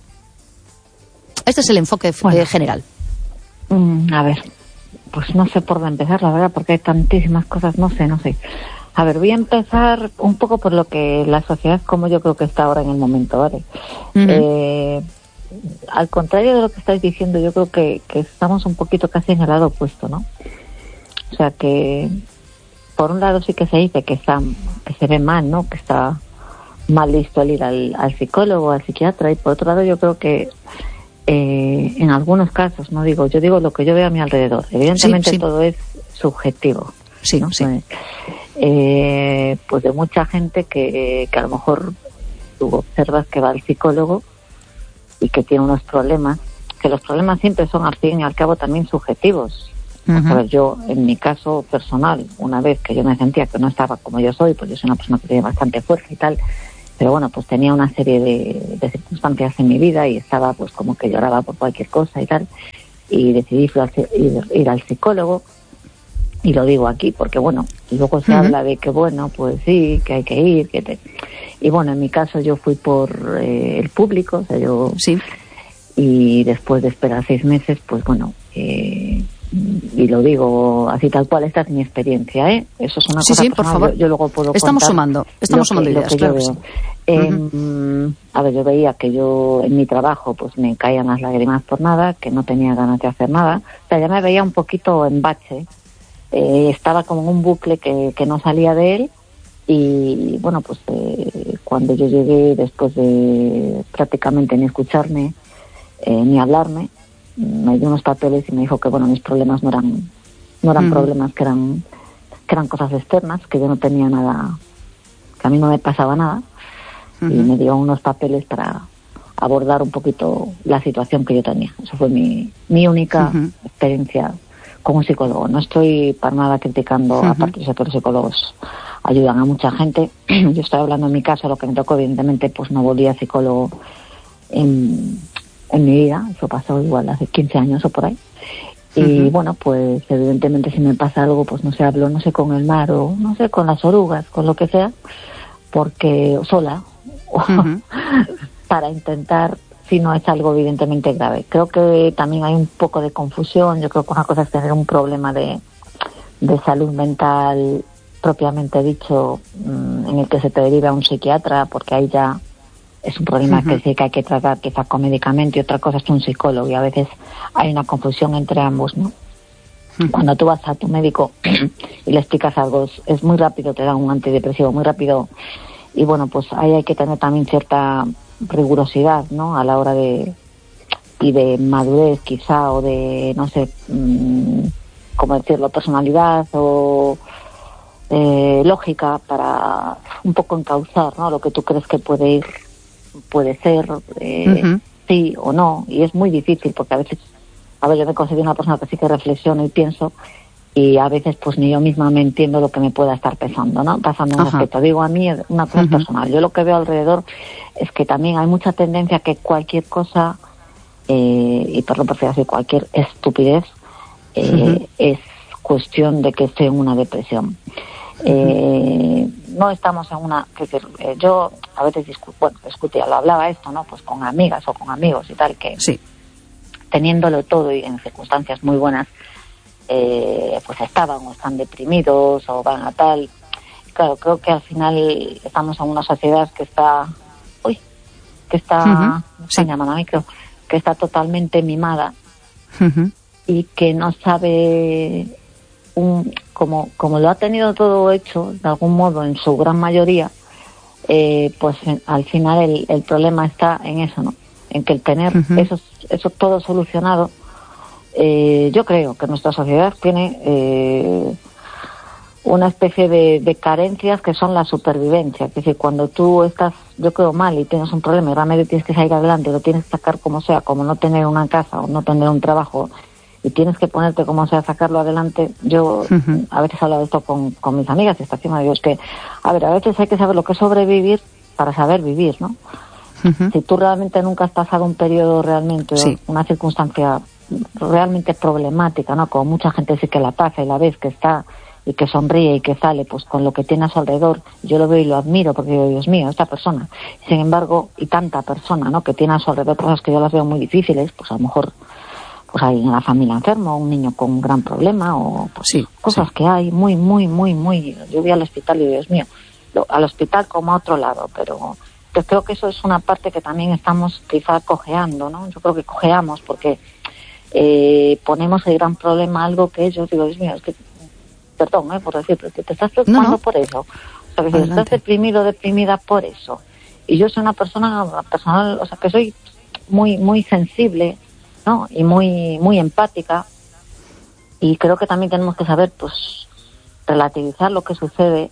B: Este es el enfoque bueno, general.
E: Mm, a ver, pues no sé por dónde empezar, la verdad, porque hay tantísimas cosas, no sé, no sé. A ver, voy a empezar un poco por lo que la sociedad, como yo creo que está ahora en el momento, ¿vale? Uh-huh. Eh, al contrario de lo que estáis diciendo, yo creo que, que estamos un poquito casi en el lado opuesto, ¿no? O sea que, por un lado sí que se dice que está, que se ve mal, ¿no? Que está mal visto el ir al, al psicólogo, al psiquiatra, y por otro lado yo creo que eh, en algunos casos, no digo, yo digo lo que yo veo a mi alrededor. Evidentemente sí, sí. todo es subjetivo.
B: Sí,
E: ¿no?
B: sí.
E: Eh, pues de mucha gente que, que a lo mejor tú observas que va al psicólogo y que tiene unos problemas, que los problemas siempre son al fin y al cabo también subjetivos. Uh-huh. A ver, yo, en mi caso personal, una vez que yo me sentía que no estaba como yo soy, pues yo soy una persona que tiene bastante fuerza y tal, pero bueno, pues tenía una serie de, de circunstancias en mi vida y estaba pues como que lloraba por cualquier cosa y tal, y decidí ir, ir al psicólogo, y lo digo aquí porque bueno, luego se uh-huh. habla de que bueno, pues sí, que hay que ir, que te... y bueno, en mi caso yo fui por eh, el público, o sea, yo...
B: Sí.
E: Y después de esperar seis meses, pues bueno, eh, y lo digo así tal cual, esta es mi experiencia, ¿eh? Eso es una
B: sí,
E: cosa
B: sí,
E: personal,
B: por favor.
E: Yo, yo luego puedo
B: estamos
E: contar
B: sumando, estamos
E: que,
B: sumando ideas, claro que sí.
E: Eh,
B: uh-huh.
E: A ver, yo veía que yo en mi trabajo pues me caían las lágrimas por nada, que no tenía ganas de hacer nada, o sea, ya me veía un poquito en bache, eh, estaba como en un bucle que, que no salía de él, y bueno, pues eh, cuando yo llegué, después de prácticamente ni escucharme, eh, ni hablarme, me dio unos papeles y me dijo que bueno, mis problemas no eran no eran mm. problemas, que eran que eran cosas externas, que yo no tenía nada, que a mí no me pasaba nada, uh-huh. y me dio unos papeles para abordar un poquito la situación que yo tenía. Eso fue mi mi única uh-huh. experiencia con un psicólogo. No estoy para nada criticando, uh-huh. aparte de que los psicólogos ayudan a mucha gente. Yo estoy hablando en mi caso, lo que me tocó, evidentemente, pues no volví a psicólogo en en mi vida, eso pasó igual hace quince años o por ahí, y uh-huh. bueno, pues evidentemente si me pasa algo, pues no sé, hablo, no sé, con el mar, o no sé, con las orugas, con lo que sea, porque sola, uh-huh. para intentar, si no es algo evidentemente grave. Creo que también hay un poco de confusión. Yo creo que una cosa es tener un problema de, de salud mental propiamente dicho, mmm, en el que se te deriva a un psiquiatra, porque ahí ya es un problema uh-huh. que sí que hay que tratar quizá con medicamento, y otra cosa es un psicólogo, y a veces hay una confusión entre ambos, ¿no? Uh-huh. Cuando tú vas a tu médico y le explicas algo, es, es muy rápido, te dan un antidepresivo muy rápido, y bueno, pues ahí hay que tener también cierta rigurosidad, ¿no? A la hora de, y de madurez quizá, o de, no sé, mmm, cómo decirlo, personalidad o eh, lógica, para un poco encauzar, ¿no? Lo que tú crees que puede ir puede ser, eh, uh-huh. sí o no, y es muy difícil porque a veces, a ver, yo me considero una persona que sí que reflexiono y pienso, y a veces pues ni yo misma me entiendo lo que me pueda estar pasando, ¿no? Pasando en respecto. Digo, a mí una cosa uh-huh. personal. Yo lo que veo alrededor es que también hay mucha tendencia a que cualquier cosa, eh, y perdón por decir así, cualquier estupidez, eh, uh-huh. es cuestión de que esté en una depresión. Eh, no estamos en una, que decir, eh, yo a veces discuto, bueno, discutía, lo hablaba esto, ¿no? Pues con amigas o con amigos y tal, que
B: sí.
E: teniéndolo todo y en circunstancias muy buenas, eh, pues estaban o están deprimidos o van a tal. Claro, creo que al final estamos en una sociedad que está, uy, que está, uh-huh. me están llamando a mí, creo, que está totalmente mimada uh-huh. y que no sabe, un, como, como lo ha tenido todo hecho, de algún modo, en su gran mayoría, eh, pues en, al final el, el problema está en eso, ¿no? En que el tener uh-huh. eso, eso todo solucionado, eh, yo creo que nuestra sociedad tiene eh, una especie de, de carencias que son la supervivencia. Es decir, cuando tú estás, yo creo, mal y tienes un problema y realmente tienes que salir adelante, lo tienes que sacar como sea, como no tener una casa o no tener un trabajo, y tienes que ponerte como sea a sacarlo adelante. Yo uh-huh. a veces hablo de esto con, con mis amigas y esta encima digo, es que, a ver, a veces hay que saber lo que es sobrevivir para saber vivir, ¿no? Uh-huh. Si tú realmente nunca has pasado un periodo realmente, sí. una circunstancia realmente problemática, ¿no? Como mucha gente sí que la pasa y la ves que está y que sonríe y que sale pues con lo que tiene a su alrededor, yo lo veo y lo admiro porque digo, Dios mío, esta persona. Sin embargo, y tanta persona, ¿no? Que tiene a su alrededor cosas que yo las veo muy difíciles, pues a lo mejor pues hay en la familia enfermo, un niño con un gran problema, o pues,
B: sí,
E: cosas
B: sí.
E: que hay muy, muy, muy, muy... Yo voy al hospital y digo, Dios mío, lo, al hospital como a otro lado, pero yo creo que eso es una parte que también estamos quizá cojeando, ¿no? Yo creo que cojeamos porque eh, ponemos el gran problema algo que ellos, digo, Dios mío, es que, perdón, ¿eh? por decir, pero que te estás preocupando no, no. por eso. O sea, que si estás deprimido, deprimida por eso. Y yo soy una persona, personal, o sea, que soy muy, muy sensible, ¿no? Y muy muy empática, y creo que también tenemos que saber pues relativizar lo que sucede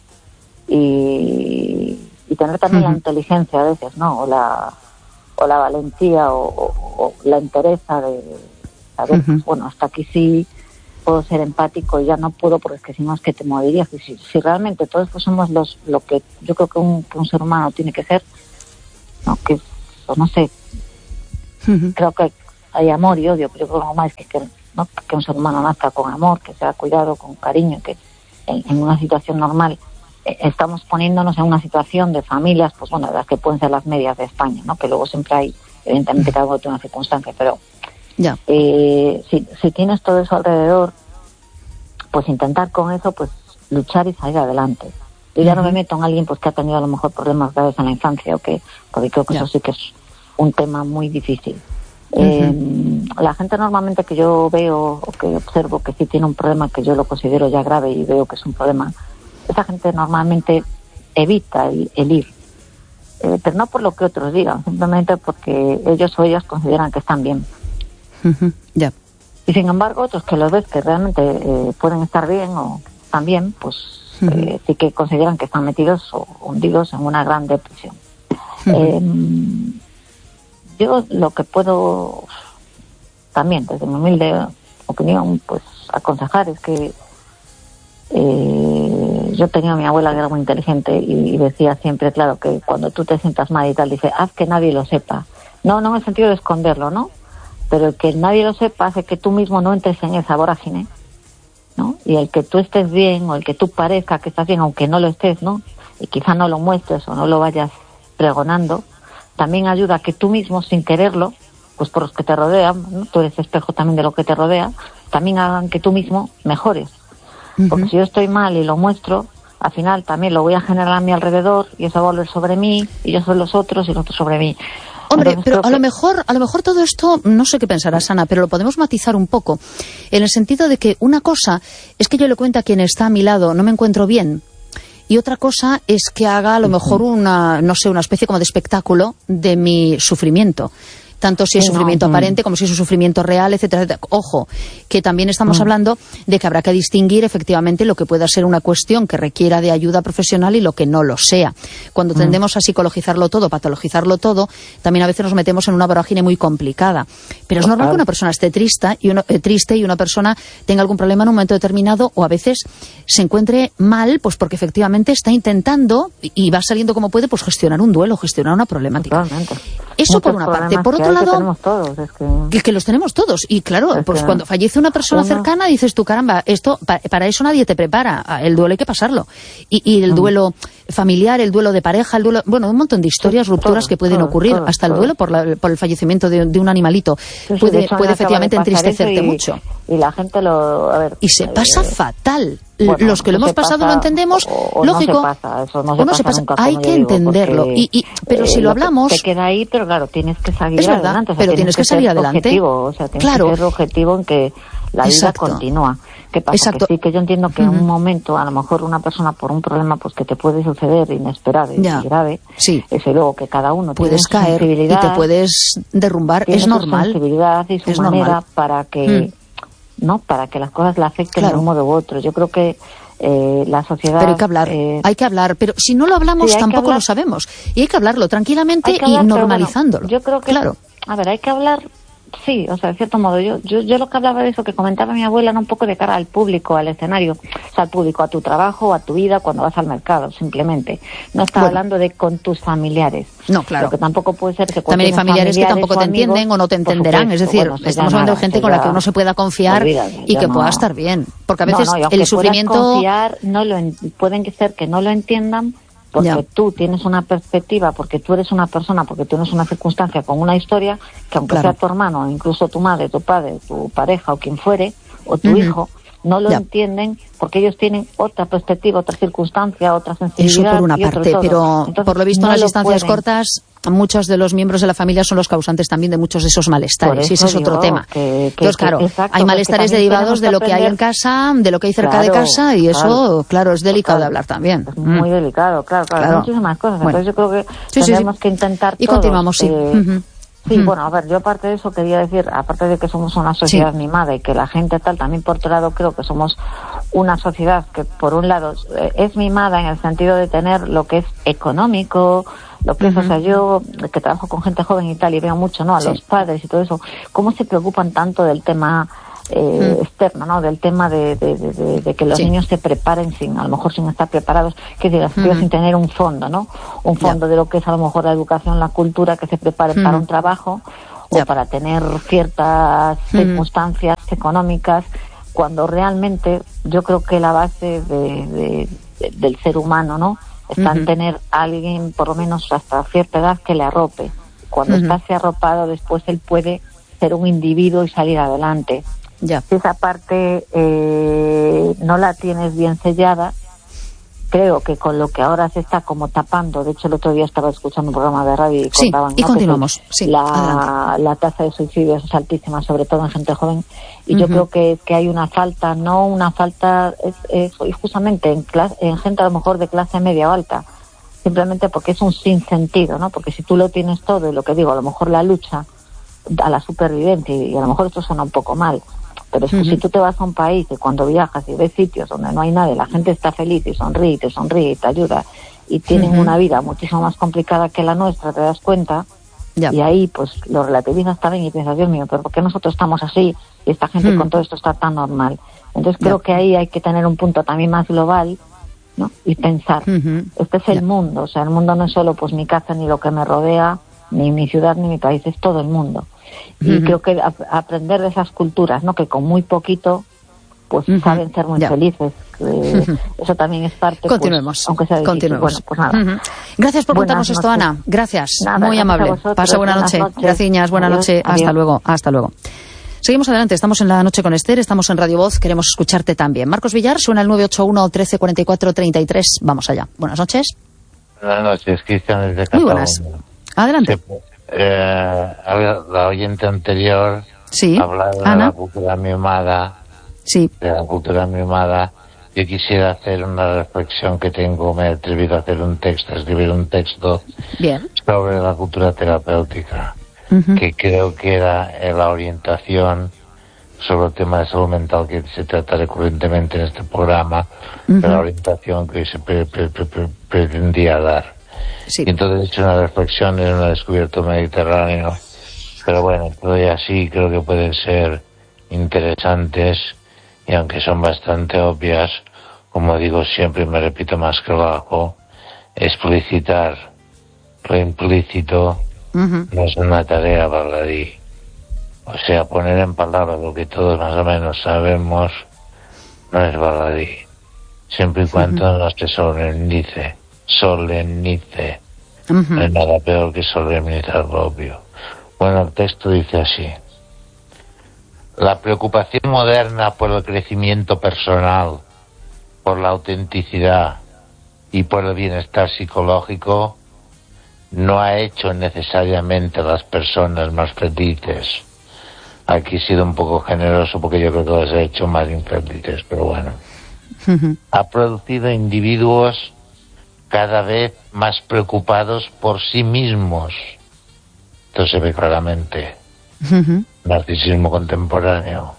E: y, y tener también uh-huh. la inteligencia a veces, ¿no? O la o la valentía o, o, o la entereza de saber, uh-huh. pues, bueno, hasta aquí sí, puedo ser empático y ya no puedo porque es que si no es que te morirías. Si, si realmente todos pues somos los lo que yo creo que un, que un ser humano tiene que ser, no que pues no sé, uh-huh. creo que hay amor y odio, pero yo creo que más que, que, ¿no? que un ser humano nazca con amor, que sea cuidado, con cariño, que en, en una situación normal eh, estamos poniéndonos en una situación de familias, pues bueno, las que pueden ser las medias de España, ¿no? Que luego siempre hay, evidentemente cada uno tiene una circunstancia, pero
B: ya.
E: Eh, si, si tienes todo eso alrededor, pues intentar con eso, pues luchar y salir adelante. Yo ya uh-huh. no me meto en alguien pues que ha tenido a lo mejor problemas graves en la infancia, o que, porque creo que ya. eso sí que es un tema muy difícil. Uh-huh. Eh, la gente normalmente que yo veo o que observo que sí tiene un problema que yo lo considero ya grave y veo que es un problema, esa gente normalmente evita el, el ir. Eh, pero no por lo que otros digan, simplemente porque ellos o ellas consideran que están bien.
B: Uh-huh. Ya.
E: Y sin embargo, otros que los ves que realmente eh, pueden estar bien o están bien, pues uh-huh. eh, sí que consideran que están metidos o hundidos en una gran depresión. Uh-huh. Eh, yo lo que puedo también, desde mi humilde opinión, pues aconsejar es que eh, yo tenía a mi abuela que era muy inteligente y, y decía siempre, claro, que cuando tú te sientas mal y tal, dice, haz que nadie lo sepa. No, no en el sentido de esconderlo, ¿no? Pero el que nadie lo sepa hace que tú mismo no entres en esa vorágine, ¿no? Y el que tú estés bien o el que tú parezca que estás bien, aunque no lo estés, ¿no? Y quizá no lo muestres o no lo vayas pregonando, también ayuda a que tú mismo, sin quererlo, pues por los que te rodean, ¿no? Tú eres espejo también de lo que te rodea, también hagan que tú mismo mejores. Uh-huh. Porque si yo estoy mal y lo muestro, al final también lo voy a generar a mi alrededor y eso va a volver sobre mí y yo sobre los otros y los otros sobre mí.
B: Hombre, Entonces, pero a que... lo mejor, a lo mejor todo esto, no sé qué pensarás, Ana, pero lo podemos matizar un poco, en el sentido de que una cosa es que yo le cuento a quien está a mi lado, no me encuentro bien, y otra cosa es que haga a lo mejor una, no sé, una especie como de espectáculo de mi sufrimiento. Tanto si es sufrimiento aparente como si es un sufrimiento real, etcétera, etcétera. Ojo, que también estamos hablando de que habrá que distinguir efectivamente lo que pueda ser una cuestión que requiera de ayuda profesional y lo que no lo sea. Cuando tendemos a psicologizarlo todo, patologizarlo todo, también a veces nos metemos en una vorágine muy complicada. Pero es normal que una persona esté triste y, uno, eh, triste y una persona tenga algún problema en un momento determinado o a veces se encuentre mal, pues porque efectivamente está intentando y va saliendo como puede, pues gestionar un duelo, gestionar una problemática.
E: Totalmente.
B: Eso por una parte. Por otro lado,
E: tenemos todos, es que...
B: que, que los tenemos todos. Y claro, pues que... cuando fallece una persona uno... cercana, dices tú, caramba, esto pa, para eso nadie te prepara. El duelo hay que pasarlo. Y, y el mm. duelo familiar, el duelo de pareja, el duelo... Bueno, un montón de historias, todo, rupturas que pueden todo, ocurrir. Todo, hasta todo. El duelo por, la, por el fallecimiento de, de un animalito. Sí, sí, puede puede efectivamente entristecerte
E: y,
B: mucho.
E: Y la gente lo... A ver,
B: y se pasa eh, fatal.
E: Bueno,
B: los que lo hemos pasado
E: pasa,
B: lo entendemos,
E: o, o
B: lógico,
E: no se pasa, eso no se
B: o no
E: pasa
B: se pasa,
E: nunca,
B: hay que
E: digo,
B: entenderlo,
E: porque,
B: y, y, pero eh, si lo hablamos...
E: Te queda ahí, pero claro, tienes que salir
B: es verdad,
E: adelante, o sea,
B: pero
E: tienes
B: tienes que, que salir adelante,
E: objetivo, o sea, tienes
B: claro.
E: que ser objetivo en que la
B: Exacto.
E: vida continúa. ¿Qué pasa?
B: Exacto.
E: Que sí, que yo entiendo que uh-huh. en un momento, a lo mejor una persona por un problema pues que te puede suceder inesperado y
B: ya.
E: grave,
B: sí.
E: ese luego que cada uno
B: puedes
E: tiene
B: caer
E: su sensibilidad,
B: y te puedes derrumbar,
E: tiene
B: es
E: su
B: normal.
E: sensibilidad y su
B: es
E: manera
B: normal.
E: para que, mm. ¿no? Para que las cosas la afecten claro. de un modo u otro. Yo creo que Eh, la sociedad...
B: Pero hay que hablar, eh... hay que hablar, pero si no lo hablamos sí, tampoco lo sabemos. Y hay que hablarlo tranquilamente que hablar, y normalizándolo.
E: Bueno, yo creo que,
B: claro.
E: a ver, hay que hablar, sí, o sea, de cierto modo, yo, yo, yo lo que hablaba de eso que comentaba mi abuela era un poco de cara al público, al escenario, o sea, al público, a tu trabajo, a tu vida, cuando vas al mercado, simplemente. No estaba bueno. hablando de con tus familiares.
B: No, claro.
E: Lo que tampoco puede ser que
B: también hay familiares, familiares que tampoco te amigos, entienden o no te entenderán, es decir, bueno, estamos hablando de gente con la que uno se pueda confiar olvídate, y que no. pueda estar bien, porque a veces
E: no, no,
B: el sufrimiento...
E: Confiar, no lo en... pueden ser que no lo entiendan, porque ya. tú tienes una perspectiva, porque tú eres una persona, porque tienes una circunstancia con una historia, que aunque claro. sea tu hermano, incluso tu madre, tu padre, tu pareja o quien fuere, o tu uh-huh. hijo, no lo ya. entienden porque ellos tienen otra perspectiva, otra circunstancia, otra sensibilidad.
B: Eso por una parte, pero
E: Entonces,
B: por lo visto
E: no
B: en las distancias
E: pueden.
B: cortas, muchos de los miembros de la familia son los causantes también de muchos de esos malestares, y ese es otro
E: digo,
B: tema.
E: Que, que,
B: Entonces, claro,
E: que, exacto,
B: hay malestares derivados de lo que hay en casa, de lo que hay cerca
E: claro,
B: de casa, y eso,
E: claro,
B: claro, es delicado
E: claro,
B: de hablar también.
E: Es muy mm. delicado, claro, claro, claro, muchísimas cosas.
B: Bueno.
E: Entonces yo creo que
B: sí,
E: tenemos
B: sí, sí.
E: que intentar
B: y
E: todos,
B: continuamos, sí.
E: Eh,
B: uh-huh.
E: Sí,
B: mm.
E: bueno, a ver, yo aparte de eso quería decir, aparte de que somos una sociedad sí. mimada y que la gente tal, también por otro lado creo que somos una sociedad que por un lado eh, es mimada en el sentido de tener lo que es económico, lo que uh-huh. es, o sea, yo que trabajo con gente joven y tal y veo mucho, ¿no? A sí. los padres y todo eso, cómo se preocupan tanto del tema eh, mm. externo, ¿no? Del tema de, de, de, de que los sí. niños se preparen sin, a lo mejor sin estar preparados, que decir, mm. sin tener un fondo, ¿no? Un fondo yeah. de lo que es a lo mejor la educación, la cultura, que se preparen mm. para un trabajo o yeah. para tener ciertas mm. circunstancias económicas, cuando realmente yo creo que la base de, de, de, del ser humano, ¿no? Está uh-huh. en tener a alguien, por lo menos hasta cierta edad, que le arrope. Cuando uh-huh. está así arropado, después él puede ser un individuo y salir adelante.
B: Ya.
E: Si esa parte eh, no la tienes bien sellada, creo que con lo que ahora se está como tapando, de hecho el otro día estaba escuchando un programa de radio y
B: sí,
E: contaban,
B: y
E: ¿no?
B: continuamos. Sí,
E: la, la tasa de suicidios es altísima, sobre todo en gente joven, y uh-huh. yo creo que, que hay una falta, no una falta, es, es justamente en, clase, en gente a lo mejor de clase media o alta, simplemente porque es un sinsentido, ¿no? Porque si tú lo tienes todo, y lo que digo, a lo mejor la lucha a la supervivencia, y a lo mejor esto suena un poco mal, pero es que uh-huh. si tú te vas a un país y cuando viajas y ves sitios donde no hay nadie, la gente está feliz y sonríe y te sonríe y te ayuda, y tienen uh-huh. una vida muchísimo más complicada que la nuestra, te das cuenta, yeah. y ahí pues lo relativizas también y piensas, Dios mío, pero ¿por qué nosotros estamos así y esta gente uh-huh. con todo esto está tan normal? Entonces creo yeah. que ahí hay que tener un punto también más global, ¿no? Y pensar, uh-huh. este es el yeah. mundo, o sea, el mundo no es solo pues mi casa ni lo que me rodea, ni mi ciudad ni mi país, es todo el mundo. Y uh-huh. creo que a, aprender de esas culturas, ¿no? Que con muy poquito pues uh-huh. saben ser muy yeah. felices. Que uh-huh. Eso también es parte.
B: Continuemos.
E: Pues, aunque sea difícil.
B: Continuemos.
E: Bueno, pues nada.
B: Uh-huh. Gracias por contarnos esto, Ana. Gracias. Nada, muy amable. Pasa buena noche. Gracias. Buena Adiós. noche. Adiós. Hasta luego. Hasta luego. Seguimos adelante. Estamos en La Noche con Esther. Estamos en Radio Voz. Queremos escucharte también. Marcos Villar, suena el nueve ocho uno, trece, cuarenta y cuatro, treinta y tres. Vamos allá. Buenas noches.
A: Buenas noches, Cristian desde Cataluña.
B: Muy buenas. Adelante.
A: Sí. Eh, la oyente anterior
B: sí,
A: hablaba de
B: Ana.
A: la cultura mimada,
B: sí.
A: de la cultura mimada. Yo quisiera hacer una reflexión que tengo, me he atrevido a hacer un texto, a escribir un texto
B: Bien.
A: sobre la cultura terapéutica, uh-huh. que creo que era la orientación sobre el tema de salud mental que se trata recurrentemente en este programa, uh-huh. de la orientación que se pre- pre- pre- pre- pretendía dar. Sí. Y entonces he hecho una reflexión en un descubierto mediterráneo, pero bueno, todavía así creo que pueden ser interesantes, y aunque son bastante obvias, como digo siempre y me repito más que lo hago, explicitar lo implícito uh-huh. no es una tarea baladí. O sea, poner en palabras lo que todos más o menos sabemos no es baladí, siempre y cuando uh-huh. no se solemnice. solemnice uh-huh. no hay nada peor que solemnizar lo obvio. Bueno, el texto dice así: la preocupación moderna por el crecimiento personal, por la autenticidad y por el bienestar psicológico no ha hecho necesariamente a las personas más felices. Aquí he sido un poco generoso porque yo creo que las he hecho más infelices, pero bueno. Uh-huh. Ha producido individuos cada vez más preocupados por sí mismos. Esto se ve claramente. Uh-huh. Narcisismo contemporáneo.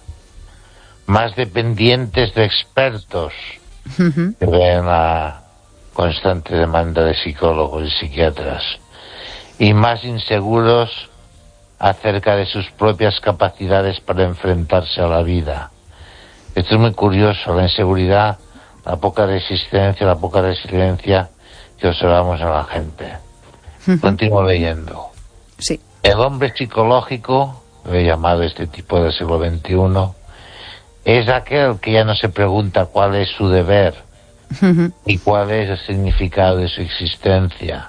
A: Más dependientes de expertos, uh-huh. que ven la constante demanda de psicólogos y psiquiatras. Y más inseguros acerca de sus propias capacidades para enfrentarse a la vida. Esto es muy curioso, la inseguridad, la poca resistencia, la poca resiliencia que observamos en la gente. Uh-huh. Continúo leyendo.
B: Sí.
A: El hombre psicológico, lo he llamado este tipo del siglo veintiuno, es aquel que ya no se pregunta cuál es su deber uh-huh. y cuál es el significado de su existencia.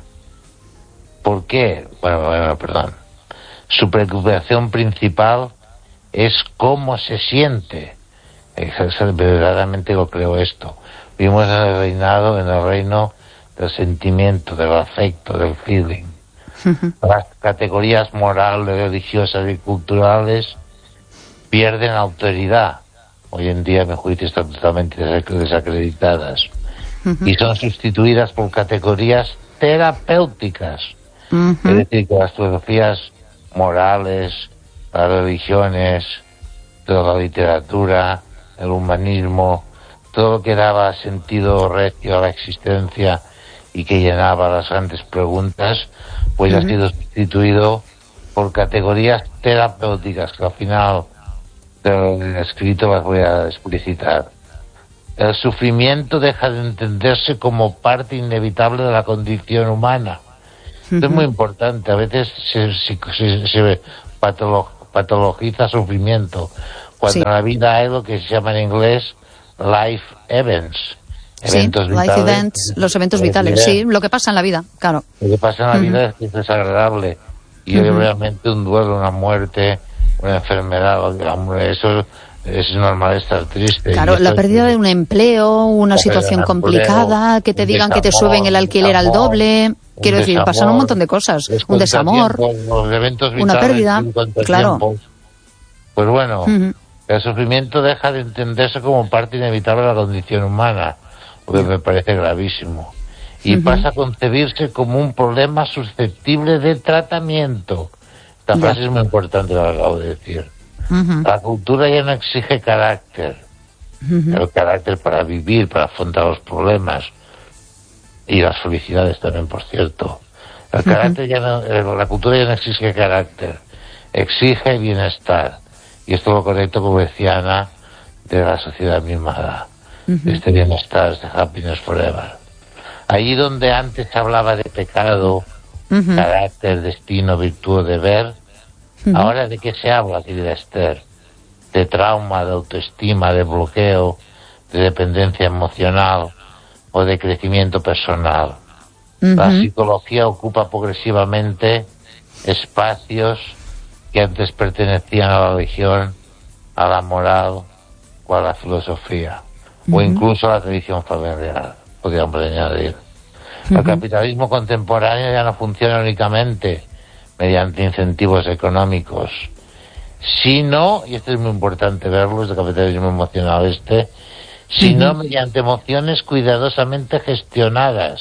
A: ¿Por qué? Bueno, bueno, perdón. Su preocupación principal es cómo se siente. Verdaderamente lo creo esto. Vivimos en el reinado, en el reino del sentimiento, del afecto, del feeling. Uh-huh. Las categorías morales, religiosas y culturales pierden autoridad. Hoy en día, a mi juicio, están totalmente desacreditadas. Uh-huh. Y son sustituidas por categorías terapéuticas. Uh-huh. Es decir, que las filosofías morales, las religiones, toda la literatura, el humanismo, todo lo que daba sentido recio a la existencia y que llenaba las grandes preguntas, pues uh-huh. ha sido sustituido por categorías terapéuticas que al final pero en escrito las voy a explicitar. El sufrimiento deja de entenderse como parte inevitable de la condición humana. Esto uh-huh. es muy importante. A veces se, se, se, se patolo, patologiza sufrimiento, cuando sí. en la vida hay lo que se llama en inglés life events.
B: Eventos sí, vitales, life events, los eventos vitales, sí, lo que pasa en la vida, claro.
A: Lo que pasa en la uh-huh. vida es que es desagradable. Y uh-huh. obviamente un duelo, una muerte, una enfermedad, eso es normal estar triste.
B: Claro, la pérdida de un empleo, una situación complicada, empleo, que te digan desamor, que te suben el alquiler desamor, al doble, quiero decir, desamor, pasan un montón de cosas, un desamor,
A: los eventos vitales,
B: una pérdida, claro.
A: Pues bueno, uh-huh. el sufrimiento deja de entenderse como parte inevitable de la condición humana, lo que me parece gravísimo. Y uh-huh. pasa a concebirse como un problema susceptible de tratamiento. Esta frase yeah. es muy importante, lo que acabo de decir. Uh-huh. La cultura ya no exige carácter. Uh-huh. El carácter para vivir, para afrontar los problemas. Y las felicidades también, por cierto. El uh-huh. carácter ya no, la cultura ya no exige carácter. Exige bienestar. Y esto lo conecto, como decía Ana, de la sociedad mimada. Uh-huh. De este bienestar, este happiness forever. Allí donde antes se hablaba de pecado, uh-huh. carácter, destino, virtud, deber, uh-huh. ahora ¿de qué se habla, querida Esther? De trauma, de autoestima, de bloqueo, de dependencia emocional o de crecimiento personal. Uh-huh. La psicología ocupa progresivamente espacios que antes pertenecían a la religión, a la moral o a la filosofía, uh-huh. o incluso a la tradición familiar. Podríamos añadir. Uh-huh. El capitalismo contemporáneo ya no funciona únicamente mediante incentivos económicos, sino, y esto es muy importante verlo, es el capitalismo emocional este, sino uh-huh. mediante emociones cuidadosamente gestionadas.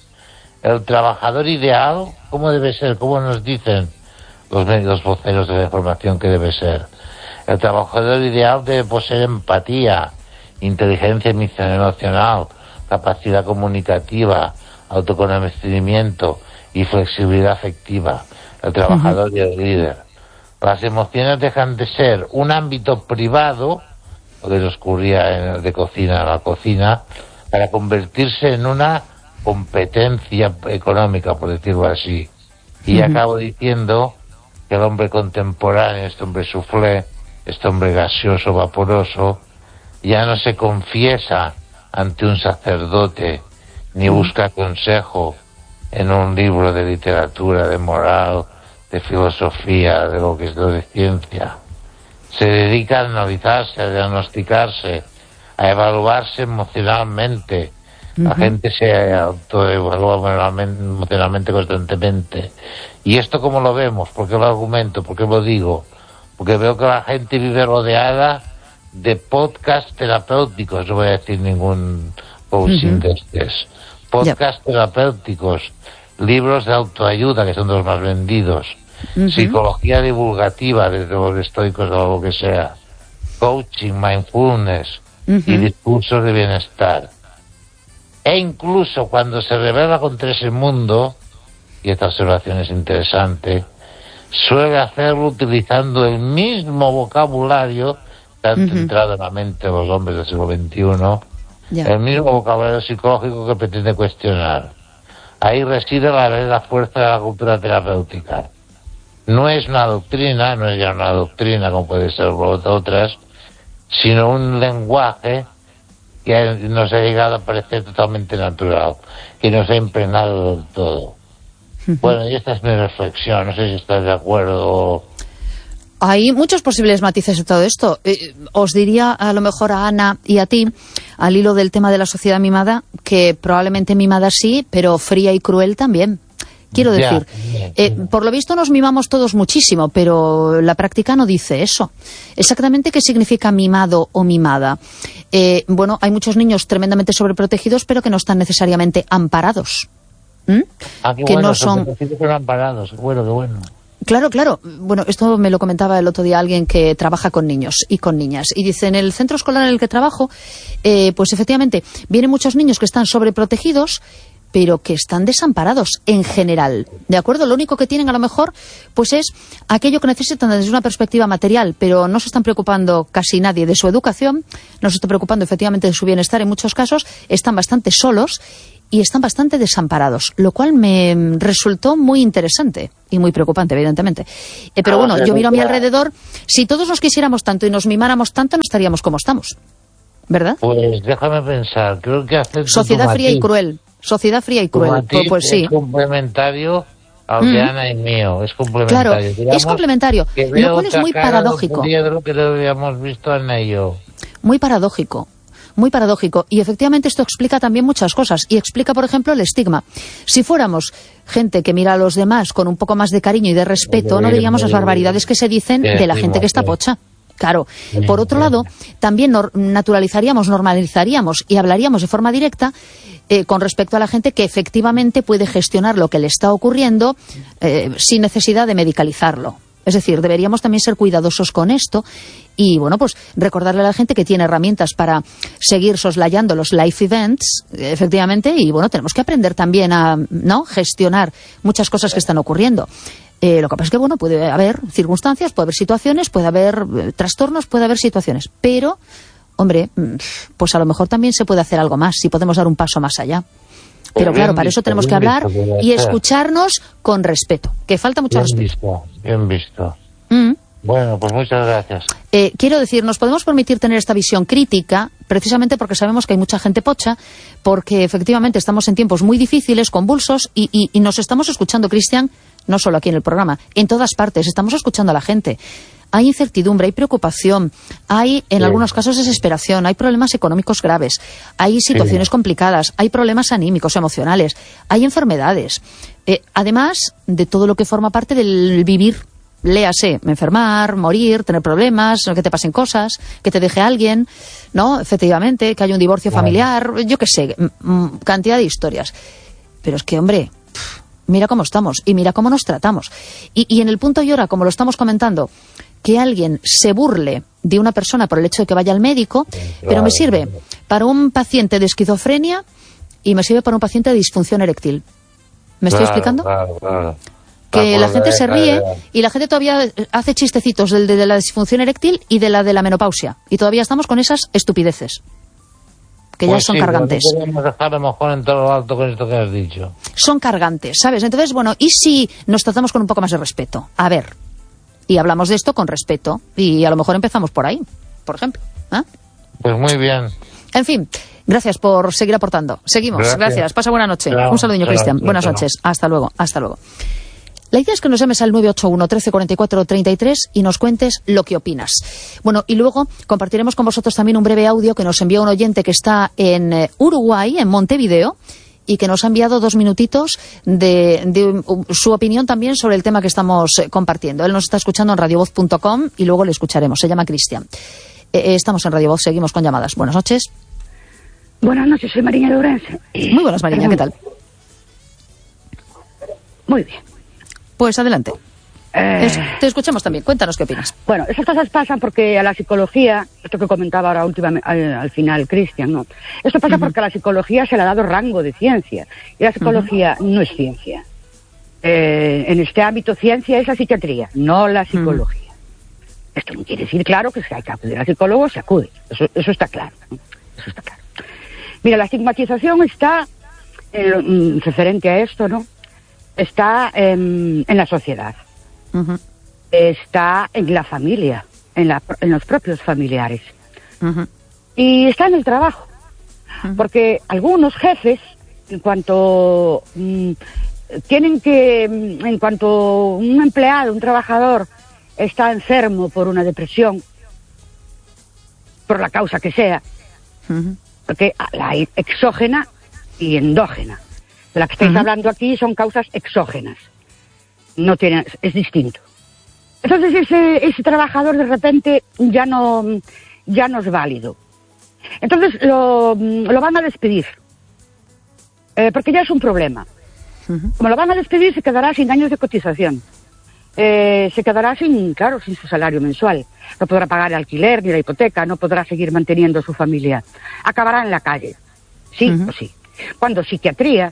A: El trabajador ideal, ¿cómo debe ser? ¿Cómo nos dicen los medios voceros de la información que debe ser? El trabajador ideal debe poseer empatía, inteligencia emocional, capacidad comunicativa, autoconocimiento y flexibilidad afectiva. El trabajador uh-huh. y el líder. Las emociones dejan de ser un ámbito privado, lo que nos ocurría en, de cocina a la cocina, para convertirse en una competencia económica, por decirlo así. Y uh-huh. acabo diciendo que el hombre contemporáneo, este hombre soufflé, este hombre gaseoso, vaporoso, ya no se confiesa ante un sacerdote, ni busca consejo en un libro de literatura, de moral, de filosofía, de lo que es de ciencia. Se dedica a analizarse, a diagnosticarse, a evaluarse emocionalmente. Uh-huh. La gente se autoevalúa emocionalmente constantemente. ¿Y esto cómo lo vemos? ¿Por qué lo argumento? ¿Por qué lo digo? Porque veo que la gente vive rodeada de podcast terapéuticos, no voy a decir ningún coaching uh-huh. de estos. Podcast yep. terapéuticos, libros de autoayuda, que son de los más vendidos, uh-huh. psicología divulgativa, desde los estoicos o lo que sea, coaching, mindfulness uh-huh. y discursos de bienestar. E incluso cuando se revela contra ese mundo, y esta observación es interesante, suele hacerlo utilizando el mismo vocabulario que han uh-huh. entrado en la mente de los hombres del siglo veintiuno, yeah. el mismo vocabulario psicológico que pretende cuestionar. Ahí reside la verdadera fuerza de la cultura terapéutica. No es una doctrina, no es ya una doctrina como puede ser otras, sino un lenguaje que nos ha llegado a parecer totalmente natural, que nos ha impregnado del todo. Uh-huh. Bueno, y esta es mi reflexión, no sé si estás de acuerdo.
B: Hay muchos posibles matices de todo esto. Eh, os diría a lo mejor a Ana y a ti, al hilo del tema de la sociedad mimada, que probablemente mimada sí, pero fría y cruel también. Quiero decir, yeah, yeah, yeah. Eh, por lo visto nos mimamos todos muchísimo, pero la práctica no dice eso. Exactamente qué significa mimado o mimada. Eh, bueno, hay muchos niños tremendamente sobreprotegidos, pero que no están necesariamente amparados. ¿Mm?
A: Ah, qué
B: que
A: bueno,
B: no son
A: son amparados, qué bueno, qué bueno.
B: Claro, claro. Bueno, esto me lo comentaba el otro día alguien que trabaja con niños y con niñas. Y dice, en el centro escolar en el que trabajo, eh, pues efectivamente, vienen muchos niños que están sobreprotegidos, pero que están desamparados en general, ¿de acuerdo? Lo único que tienen a lo mejor pues es aquello que necesitan desde una perspectiva material, pero no se están preocupando casi nadie de su educación, no se está preocupando efectivamente de su bienestar en muchos casos, están bastante solos y están bastante desamparados, lo cual me resultó muy interesante y muy preocupante, evidentemente. Eh, pero bueno, yo miro a mi alrededor, si todos nos quisiéramos tanto y nos mimáramos tanto, no estaríamos como estamos, ¿verdad?
A: Pues déjame pensar, creo que hace...
B: Sociedad fría y cruel, sociedad fría y cruel, pues, pues sí.
A: Es complementario al de mm. Ana y mío, es complementario.
B: Claro,
A: Digamos,
B: es complementario, lo cual es muy paradójico.
A: De lo que lo habíamos visto Ana y yo.
B: Muy paradójico. Muy paradójico. Y efectivamente esto explica también muchas cosas. Y explica, por ejemplo, el estigma. Si fuéramos gente que mira a los demás con un poco más de cariño y de respeto, no diríamos las barbaridades que se dicen de la gente que está pocha. Claro. Por otro lado, también naturalizaríamos, normalizaríamos y hablaríamos de forma directa eh, con respecto a la gente que efectivamente puede gestionar lo que le está ocurriendo eh, sin necesidad de medicalizarlo. Es decir, deberíamos también ser cuidadosos con esto y, bueno, pues recordarle a la gente que tiene herramientas para seguir soslayando los life events, efectivamente, y, bueno, tenemos que aprender también a, ¿no?, gestionar muchas cosas que están ocurriendo. Eh, lo que pasa es que, bueno, puede haber circunstancias, puede haber situaciones, puede haber eh, trastornos, puede haber situaciones, pero, hombre, pues a lo mejor también se puede hacer algo más, si podemos dar un paso más allá. Pero claro, para eso tenemos que hablar y escucharnos con respeto, que falta mucho respeto.
A: Bien visto, bien visto.
B: Mm.
A: Bueno, pues muchas gracias.
B: Eh, quiero decir, nos podemos permitir tener esta visión crítica, precisamente porque sabemos que hay mucha gente pocha, porque efectivamente estamos en tiempos muy difíciles, convulsos, y, y, y nos estamos escuchando, Cristian, no solo aquí en el programa, en todas partes, estamos escuchando a la gente. Hay incertidumbre, hay preocupación, hay en sí. algunos casos desesperación, hay problemas económicos graves, hay situaciones sí. complicadas, hay problemas anímicos, emocionales, hay enfermedades. Eh, además de todo lo que forma parte del vivir, léase, enfermar, morir, tener problemas, que te pasen cosas, que te deje alguien, ¿no? Efectivamente, que haya un divorcio claro. familiar, yo qué sé, m- cantidad de historias. Pero es que, hombre, pff, mira cómo estamos y mira cómo nos tratamos. Y, y en el punto y hora, como lo estamos comentando, que alguien se burle de una persona por el hecho de que vaya al médico, claro. pero me sirve para un paciente de esquizofrenia y me sirve para un paciente de disfunción eréctil. ¿Me
A: claro,
B: estoy explicando?
A: Claro, claro.
B: Que la gente se ríe y la gente todavía hace chistecitos del de la disfunción eréctil y de la de la menopausia. Y todavía estamos con esas estupideces, que pues ya son sí, cargantes.
A: No podemos dejar a lo mejor en todo lo alto con esto que has dicho.
B: Son cargantes, ¿sabes? Entonces, bueno, ¿y si nos tratamos con un poco más de respeto? A ver, y hablamos de esto con respeto. Y a lo mejor empezamos por ahí, por ejemplo. ¿eh?
A: Pues muy bien.
B: En fin, gracias por seguir aportando. Seguimos, gracias. gracias. Pasa buena noche. Claro, un saludo, Cristian. Buenas claro. noches. Hasta luego, hasta luego. La idea es que nos llames al nueve ocho uno, trece, cuarenta y cuatro, treinta y tres y nos cuentes lo que opinas. Bueno, y luego compartiremos con vosotros también un breve audio que nos envió un oyente que está en eh, Uruguay, en Montevideo, y que nos ha enviado dos minutitos de, de um, su opinión también sobre el tema que estamos eh, compartiendo. Él nos está escuchando en radiovoz punto com y luego le escucharemos. Se llama Cristian. Eh, estamos en Radio Voz, seguimos con llamadas. Buenas noches.
F: Buenas noches, soy Mariña de Ourense.
B: Muy buenas, Mariña, ¿qué tal?
F: Muy bien.
B: Pues adelante.
F: Eh...
B: Eso, te escuchamos también. Cuéntanos qué opinas.
F: Bueno, esas cosas pasan porque a la psicología, esto que comentaba ahora últimamente, al, al final Cristian, ¿no? Esto pasa uh-huh. porque a la psicología se le ha dado rango de ciencia. Y la psicología uh-huh. no es ciencia. Eh, en este ámbito, ciencia es la psiquiatría, no la psicología. Uh-huh. Esto no quiere decir, claro, que si hay que acudir al psicólogo, se acude. Eso, eso está claro. ¿no? Eso está claro. Mira, la estigmatización está, en, referente a esto, ¿no? Está en, en la sociedad, uh-huh. está en la familia, en, la, en los propios familiares, uh-huh. y está en el trabajo, uh-huh. porque algunos jefes, en cuanto mm, tienen que, en cuanto un empleado, un trabajador, está enfermo por una depresión, por la causa que sea, uh-huh. porque la hay exógena y endógena. De la que estáis uh-huh. hablando aquí son causas exógenas. No tiene, es distinto. Entonces ese, ese trabajador de repente ya no, ya no es válido. Entonces lo, lo van a despedir. Eh, porque ya es un problema. Uh-huh. Como lo van a despedir, se quedará sin años de cotización. Eh, se quedará sin, claro, sin su salario mensual. No podrá pagar el alquiler ni la hipoteca, no podrá seguir manteniendo su familia. Acabará en la calle. Sí uh-huh. o sí. Cuando psiquiatría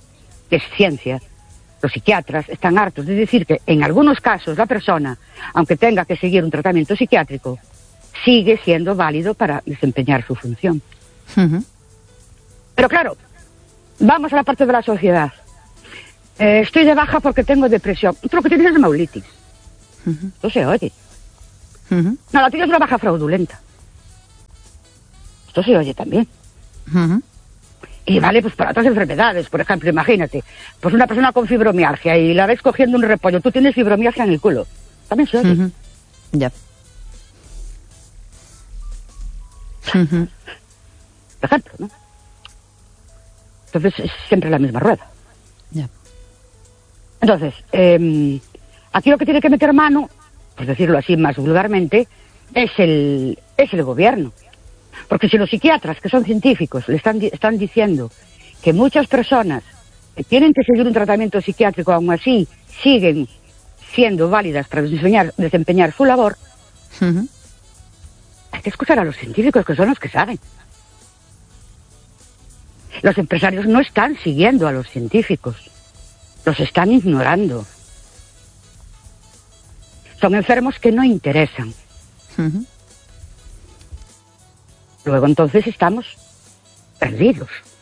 F: que es ciencia, los psiquiatras están hartos de decir que en algunos casos la persona, aunque tenga que seguir un tratamiento psiquiátrico, sigue siendo válido para desempeñar su función. Uh-huh. Pero claro, vamos a la parte de la sociedad. Eh, estoy de baja porque tengo depresión. Tú lo que tienes es maulitis. Uh-huh. Esto se oye. Uh-huh. No, la tuya es una baja fraudulenta. Esto se oye también. Uh-huh. Y vale, pues para otras enfermedades, por ejemplo, imagínate, pues una persona con fibromialgia y la ves cogiendo un repollo, tú tienes fibromialgia en el culo. También se oye.
B: Uh-huh. Ya. Uh-huh.
F: Por ejemplo, ¿no? Entonces es siempre la misma rueda.
B: Ya.
F: Entonces, eh, aquí lo que tiene que meter mano, por decirlo así más vulgarmente, es el, es el gobierno. Porque si los psiquiatras, que son científicos, le están, están diciendo que muchas personas que tienen que seguir un tratamiento psiquiátrico, aún así siguen siendo válidas para desempeñar, desempeñar su labor, uh-huh. hay que escuchar a los científicos, que son los que saben. Los empresarios no están siguiendo a los científicos, los están ignorando. Son enfermos que no interesan. Uh-huh. Luego entonces estamos perdidos.